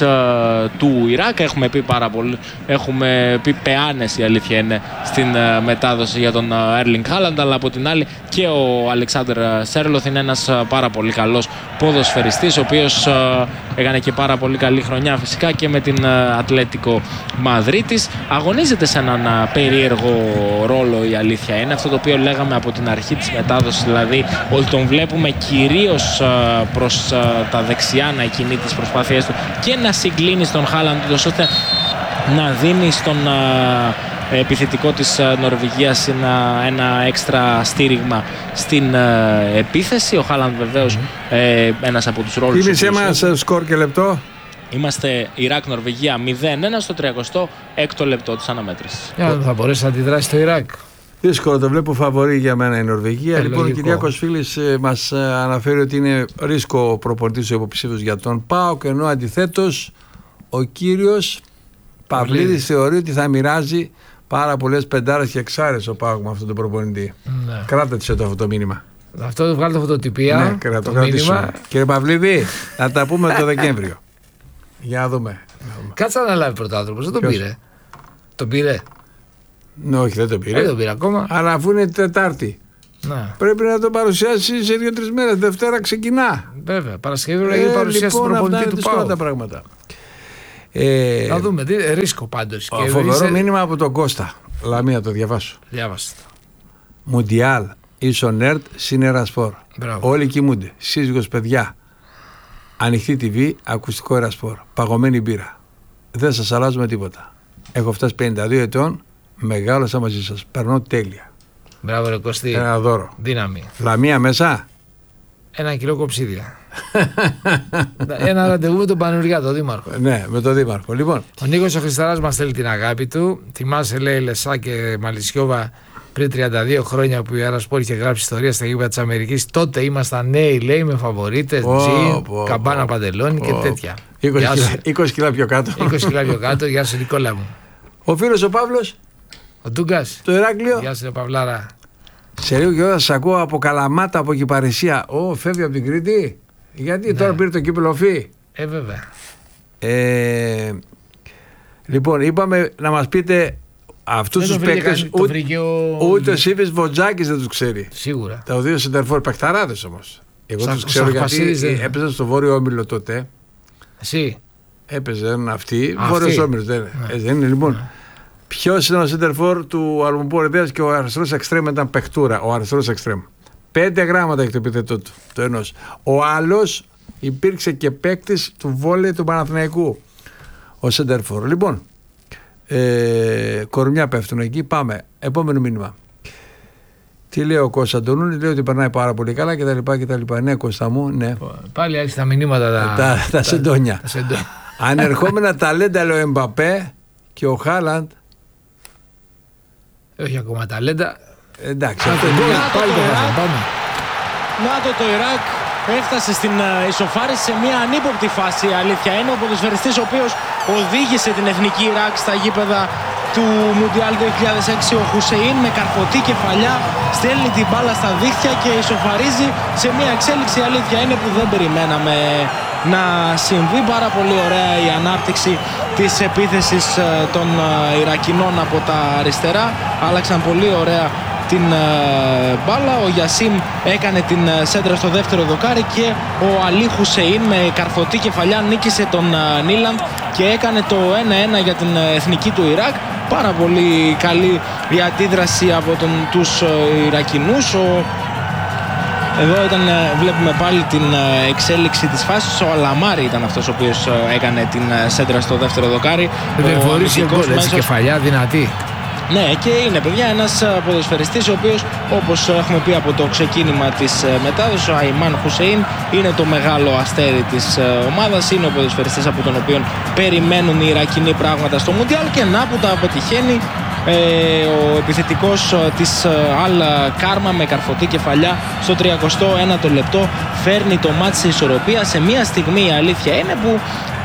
του Ιράκ. Έχουμε πει πάρα πολύ, έχουμε πει πεάνες, η αλήθεια είναι, στην μετάδοση για τον Erling Haaland, αλλά από την άλλη και ο Αλεξάνδερ Σέρλοθ είναι ένας πάρα πολύ καλός ποδοσφαιριστής, ο οποίος έκανε και πάρα πολύ καλή χρονιά φυσικά και με την Ατλέτικο Μαδρίτης. Αγωνίζεται σε έναν περίεργο ρόλο, η αλήθεια είναι, αυτό το οποίο λέγαμε από την αρχή της μετάδοσης, δηλαδή ότι τον βλέπουμε κυρίως προς τα δεξιά να κινεί τις προσπάθειές του και να συγκλίνει στον Χάλαντ, ώστε να δίνει στον επιθετικό της Νορβηγίας ένα, ένα έξτρα στήριγμα στην uh, επίθεση. Ο Χάλαντ βεβαίως mm-hmm. ε, ένας από τους ρόλους. Θύμισε μας σκορ και λεπτό. Είμαστε Ιράκ-Νορβηγία μηδέν ένα στο τριάντα έξι λεπτό της αναμέτρησης. Yeah, θα μπορέσει να αντιδράσει το Ιράκ. Δύσκολο, το βλέπω φαβορί για μένα η Νορβηγία. Ε, λοιπόν, λογικό. Ο Κυριάκος Φίλης ε, μας ε, αναφέρει ότι είναι ρίσκο προπονητής ο υποψήφιος για τον ΠΑΟΚ, ενώ αντιθέτως ο κύριος Παυλίδης θεωρεί ότι θα μοιράζει πάρα πολλές πεντάρες και εξάρες ο ΠΑΟΚ με αυτόν τον προπονητή. Ναι. Κράτησε το αυτό το μήνυμα. Αυτό το βγάλει το φωτοτυπία. Ναι, κρατώ, το κρατήσουμε. Κύριε Παυλίδη, να τα πούμε το Δεκέμβριο. Για να δούμε. Κάτσε να αναλάβει πρωτάθλημα. Δεν τον πήρε. Τον πήρε. Ναι, όχι, δεν τον πήρε. Δεν τον πήρε ακόμα. Αλλά αφού είναι Τετάρτη. Να. Πρέπει να το παρουσιάσει σε δύο-τρεις μέρες. Δευτέρα ξεκινά. Βέβαια. Παρασκευή να γίνει ε, παρουσίαση λοιπόν, του προπονητή του ΠΑΟΚ. Τα πράγματα. Ε, να δούμε. Τι, ρίσκο πάντως. Φοβερό είσαι... μήνυμα από τον Κώστα. Λαμία, το διαβάσω. Διάβασε το. Μουντιάλ, ίσον ΕΡΤ, Συνέρα Σπορ. Όλοι κοιμούνται. Σύζυγος, παιδιά. Ανοιχτή τι βι, ακουστικό Ερασπορ. Παγωμένη μπύρα. Δεν σας αλλάζουμε τίποτα. Έχω φτάσει πενήντα δύο ετών, μεγάλωσα μαζί σας. Περνώ τέλεια. Μπράβο, ρε Κωστή. Ένα δώρο. Δύναμη. Λαμία μέσα. Ένα κιλό κοψίδια. Ένα ραντεβού με τον Πανουριά, τον Δήμαρχο. Ναι, με τον Δήμαρχο. Λοιπόν. Ο Νίκος ο Χρισταράς μας στέλνει την αγάπη του. Θυμάσαι, λέει, Λεσά και Μαλισσιόβα πριν τριάντα δύο χρόνια που η Ερασπορ είχε γράψει ιστορία στα γήπεδα της Αμερικής. Τότε ήμασταν νέοι, λέει, με φαβορίτες, oh, τζιν, oh, καμπάνα oh, παντελόνι oh. και τέτοια. είκοσι κιλά πιο κάτω. είκοσι κιλά πιο κάτω, γεια σου Νικόλα μου. Ο φίλος ο Παύλος. Ο Ντούγκας. Το Ηράκλειο. Γεια σου, Παυλάρα. Σε λίγο και όταν σας ακούω από Καλαμάτα, από Κυπαρισία. Ω, φεύγει από την Κρήτη. Γιατί ναι. Τώρα πήρε το κύπελλο Φι. Ε, βέβαια. Ε, λοιπόν, είπαμε να μας πείτε αυτούς τους παίκτες. Ούτε, ο... ούτε ο Σίβης Βοτζάκης δεν τους ξέρει. Σίγουρα. Τα δύο σεντερφόρ παιχταράδες όμως. Εγώ τους ξέρω γιατί δεν... έπαιζαν στο Βόρειο Όμιλο τότε. Εσύ. Έπαιζαν αυτοί. Βόρειος Όμιλος δεν, ναι. δεν είναι λοιπόν. Ναι. Ποιος ήταν ο σεντερφόρ του Αλμουπόρ Ιδέας και ο αριστερός εξτρέμ ήταν παιχτούρα. Ο αριστερός εξτρέμ. Πέντε γράμματα έχει το επιθετό του. Το ενός. Ο άλλος υπήρξε και παίκτης του βόλεϊ του Παναθηναϊκού. Ο σεντερφόρ. Λοιπόν, ε, κορμιά πέφτουν εκεί. Πάμε. Επόμενο μήνυμα. Τι λέει ο Κώστα Αντωνούλη, λέει ότι περνάει πάρα πολύ καλά κτλ. Ναι, Κώστα μου, ναι. Πάλι άρχισε τα μηνύματα τα, τα, τα, τα σεντόνια. Τα σεντόνια. Ανερχόμενα ταλέντα, λέει ο Εμπαπέ και ο Χάλαντ. Όχι ακόμα ταλέντα. Εντάξει, αυτό είναι πάλι το πάμε. Να το το Ιράκ έφτασε στην ισοφάριση σε μια ανύποπτη φάση. Η αλήθεια είναι ο ποδοσφαιριστής ο οποίος οδήγησε την εθνική Ιράκ στα γήπεδα του Μουντιάλ δύο χιλιάδες έξι, ο Χουσεΐν με καρφωτή κεφαλιά στέλνει την μπάλα στα δίχτυα και ισοφαρίζει σε μια εξέλιξη. Η αλήθεια είναι που δεν περιμέναμε να συμβεί. Πάρα πολύ ωραία η ανάπτυξη της επίθεσης των Ιρακινών από τα αριστερά. Άλλαξαν πολύ ωραία την μπάλα. Ο Γιασίμ έκανε την σέντρα στο δεύτερο δοκάρι και ο Αλί Χουσεΐν με καρφωτή κεφαλιά νίκησε τον Νίλαντ και έκανε το ένα ένα για την εθνική του Ιράκ. Πάρα πολύ καλή η αντίδραση από τον, τους Ιρακινούς. Ο... Εδώ ήταν, βλέπουμε πάλι την εξέλιξη της φάσης. Ο Αλαμάρη ήταν αυτός ο οποίος έκανε την σέντρα στο δεύτερο δοκάρι. Δεν φορείς και γκολ, έτσι κεφαλιά δυνατή. Ναι, και είναι παιδιά ένας ποδοσφαιριστής ο οποίος, όπως έχουμε πει από το ξεκίνημα της μετάδοσης, ο Αϊμάν Χουσεΐν είναι το μεγάλο αστέρι της ομάδας. Είναι ο ποδοσφαιριστής από τον οποίο περιμένουν οι Ιρακινοί πράγματα στο Μουντιάλ και να που τα πετυχαίνει. Ε, ο επιθετικός της Αλ Κάρμα με καρφωτή κεφαλιά στο τριακοστό ένατο λεπτό φέρνει το μάτς σε ισορροπία σε μια στιγμή. Η αλήθεια είναι που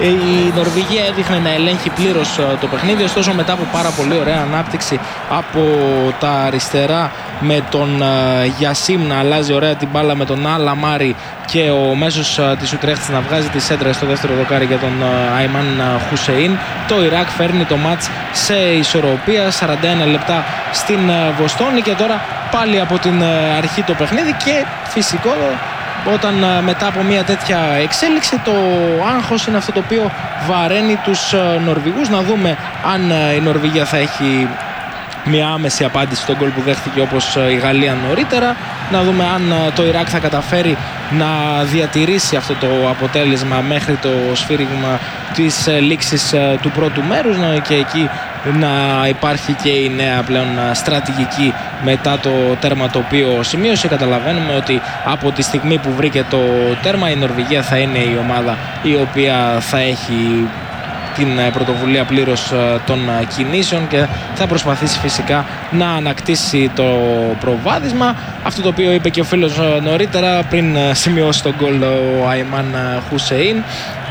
η Νορβηγία έδειχνε να ελέγχει πλήρως το παιχνίδι, ωστόσο μετά από πάρα πολύ ωραία ανάπτυξη από τα αριστερά με τον Γιασίμ να αλλάζει ωραία την μπάλα με τον Αλαμάρη και ο μέσος της Ουτρέχτης να βγάζει τη σέντρα στο δεύτερο δοκάρι για τον Αϊμάν Χουσεΐν, το Ιράκ φέρνει το μάτς σε ισορροπία. Σαράντα ένα λεπτά στην Βοστόνη και τώρα πάλι από την αρχή το παιχνίδι και φυσικό όταν μετά από μια τέτοια εξέλιξη το άγχος είναι αυτό το οποίο βαραίνει τους Νορβηγούς. Να δούμε αν η Νορβηγία θα έχει μια άμεση απάντηση στον γκολ που δέχτηκε όπως η Γαλλία νωρίτερα. Να δούμε αν το Ιράκ θα καταφέρει να διατηρήσει αυτό το αποτέλεσμα μέχρι το σφύριγμα της λήξης του πρώτου μέρους και εκεί να υπάρχει και η νέα πλέον στρατηγική μετά το τέρμα το οποίο σημείωσε. Καταλαβαίνουμε ότι από τη στιγμή που βρήκε το τέρμα η Νορβηγία θα είναι η ομάδα η οποία θα έχει την πρωτοβουλία πλήρως των κινήσεων και θα προσπαθήσει φυσικά να ανακτήσει το προβάδισμα. Αυτό το οποίο είπε και ο φίλος νωρίτερα πριν σημειώσει τον γκολ ο Αϊμάν Χουσεΐν.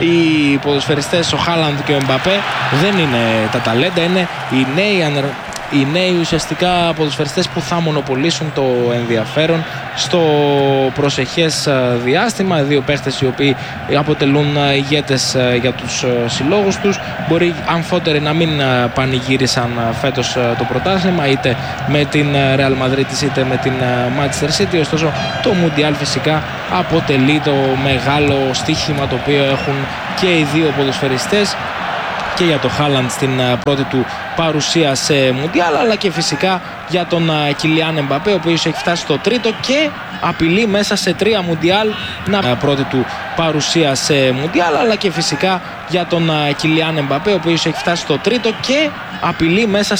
Οι ποδοσφαιριστές ο Χάλαντ και ο Εμπαπέ δεν είναι τα ταλέντα, είναι οι νέοι ανερ... οι νέοι ουσιαστικά ποδοσφαιριστές που θα μονοπολίσουν το ενδιαφέρον στο προσεχές διάστημα. Δύο παίχτες οι οποίοι αποτελούν ηγέτες για τους συλλόγους τους. Μπορεί αμφότεροι να μην πανηγύρισαν φέτος το πρωτάθλημα είτε με την Real Madrid είτε με την Manchester City, ωστόσο το Mundial φυσικά αποτελεί το μεγάλο στοίχημα το οποίο έχουν και οι δύο ποδοσφαιριστές, και για το Χάλαντ στην πρώτη του παρουσία σε Μουντιάλ, αλλά και φυσικά για τον Κιλιάν Εμπαπέ, ο οποίος έχει φτάσει στο τρίτο και απειλεί μέσα σε τρία Μουντιάλ να πρώτη του παρουσία σε Μουντιάλ, αλλά και φυσικά για τον Κιλιάν Εμπαπέ, ο οποίος έχει φτάσει στο τρίτο και απειλεί μέσα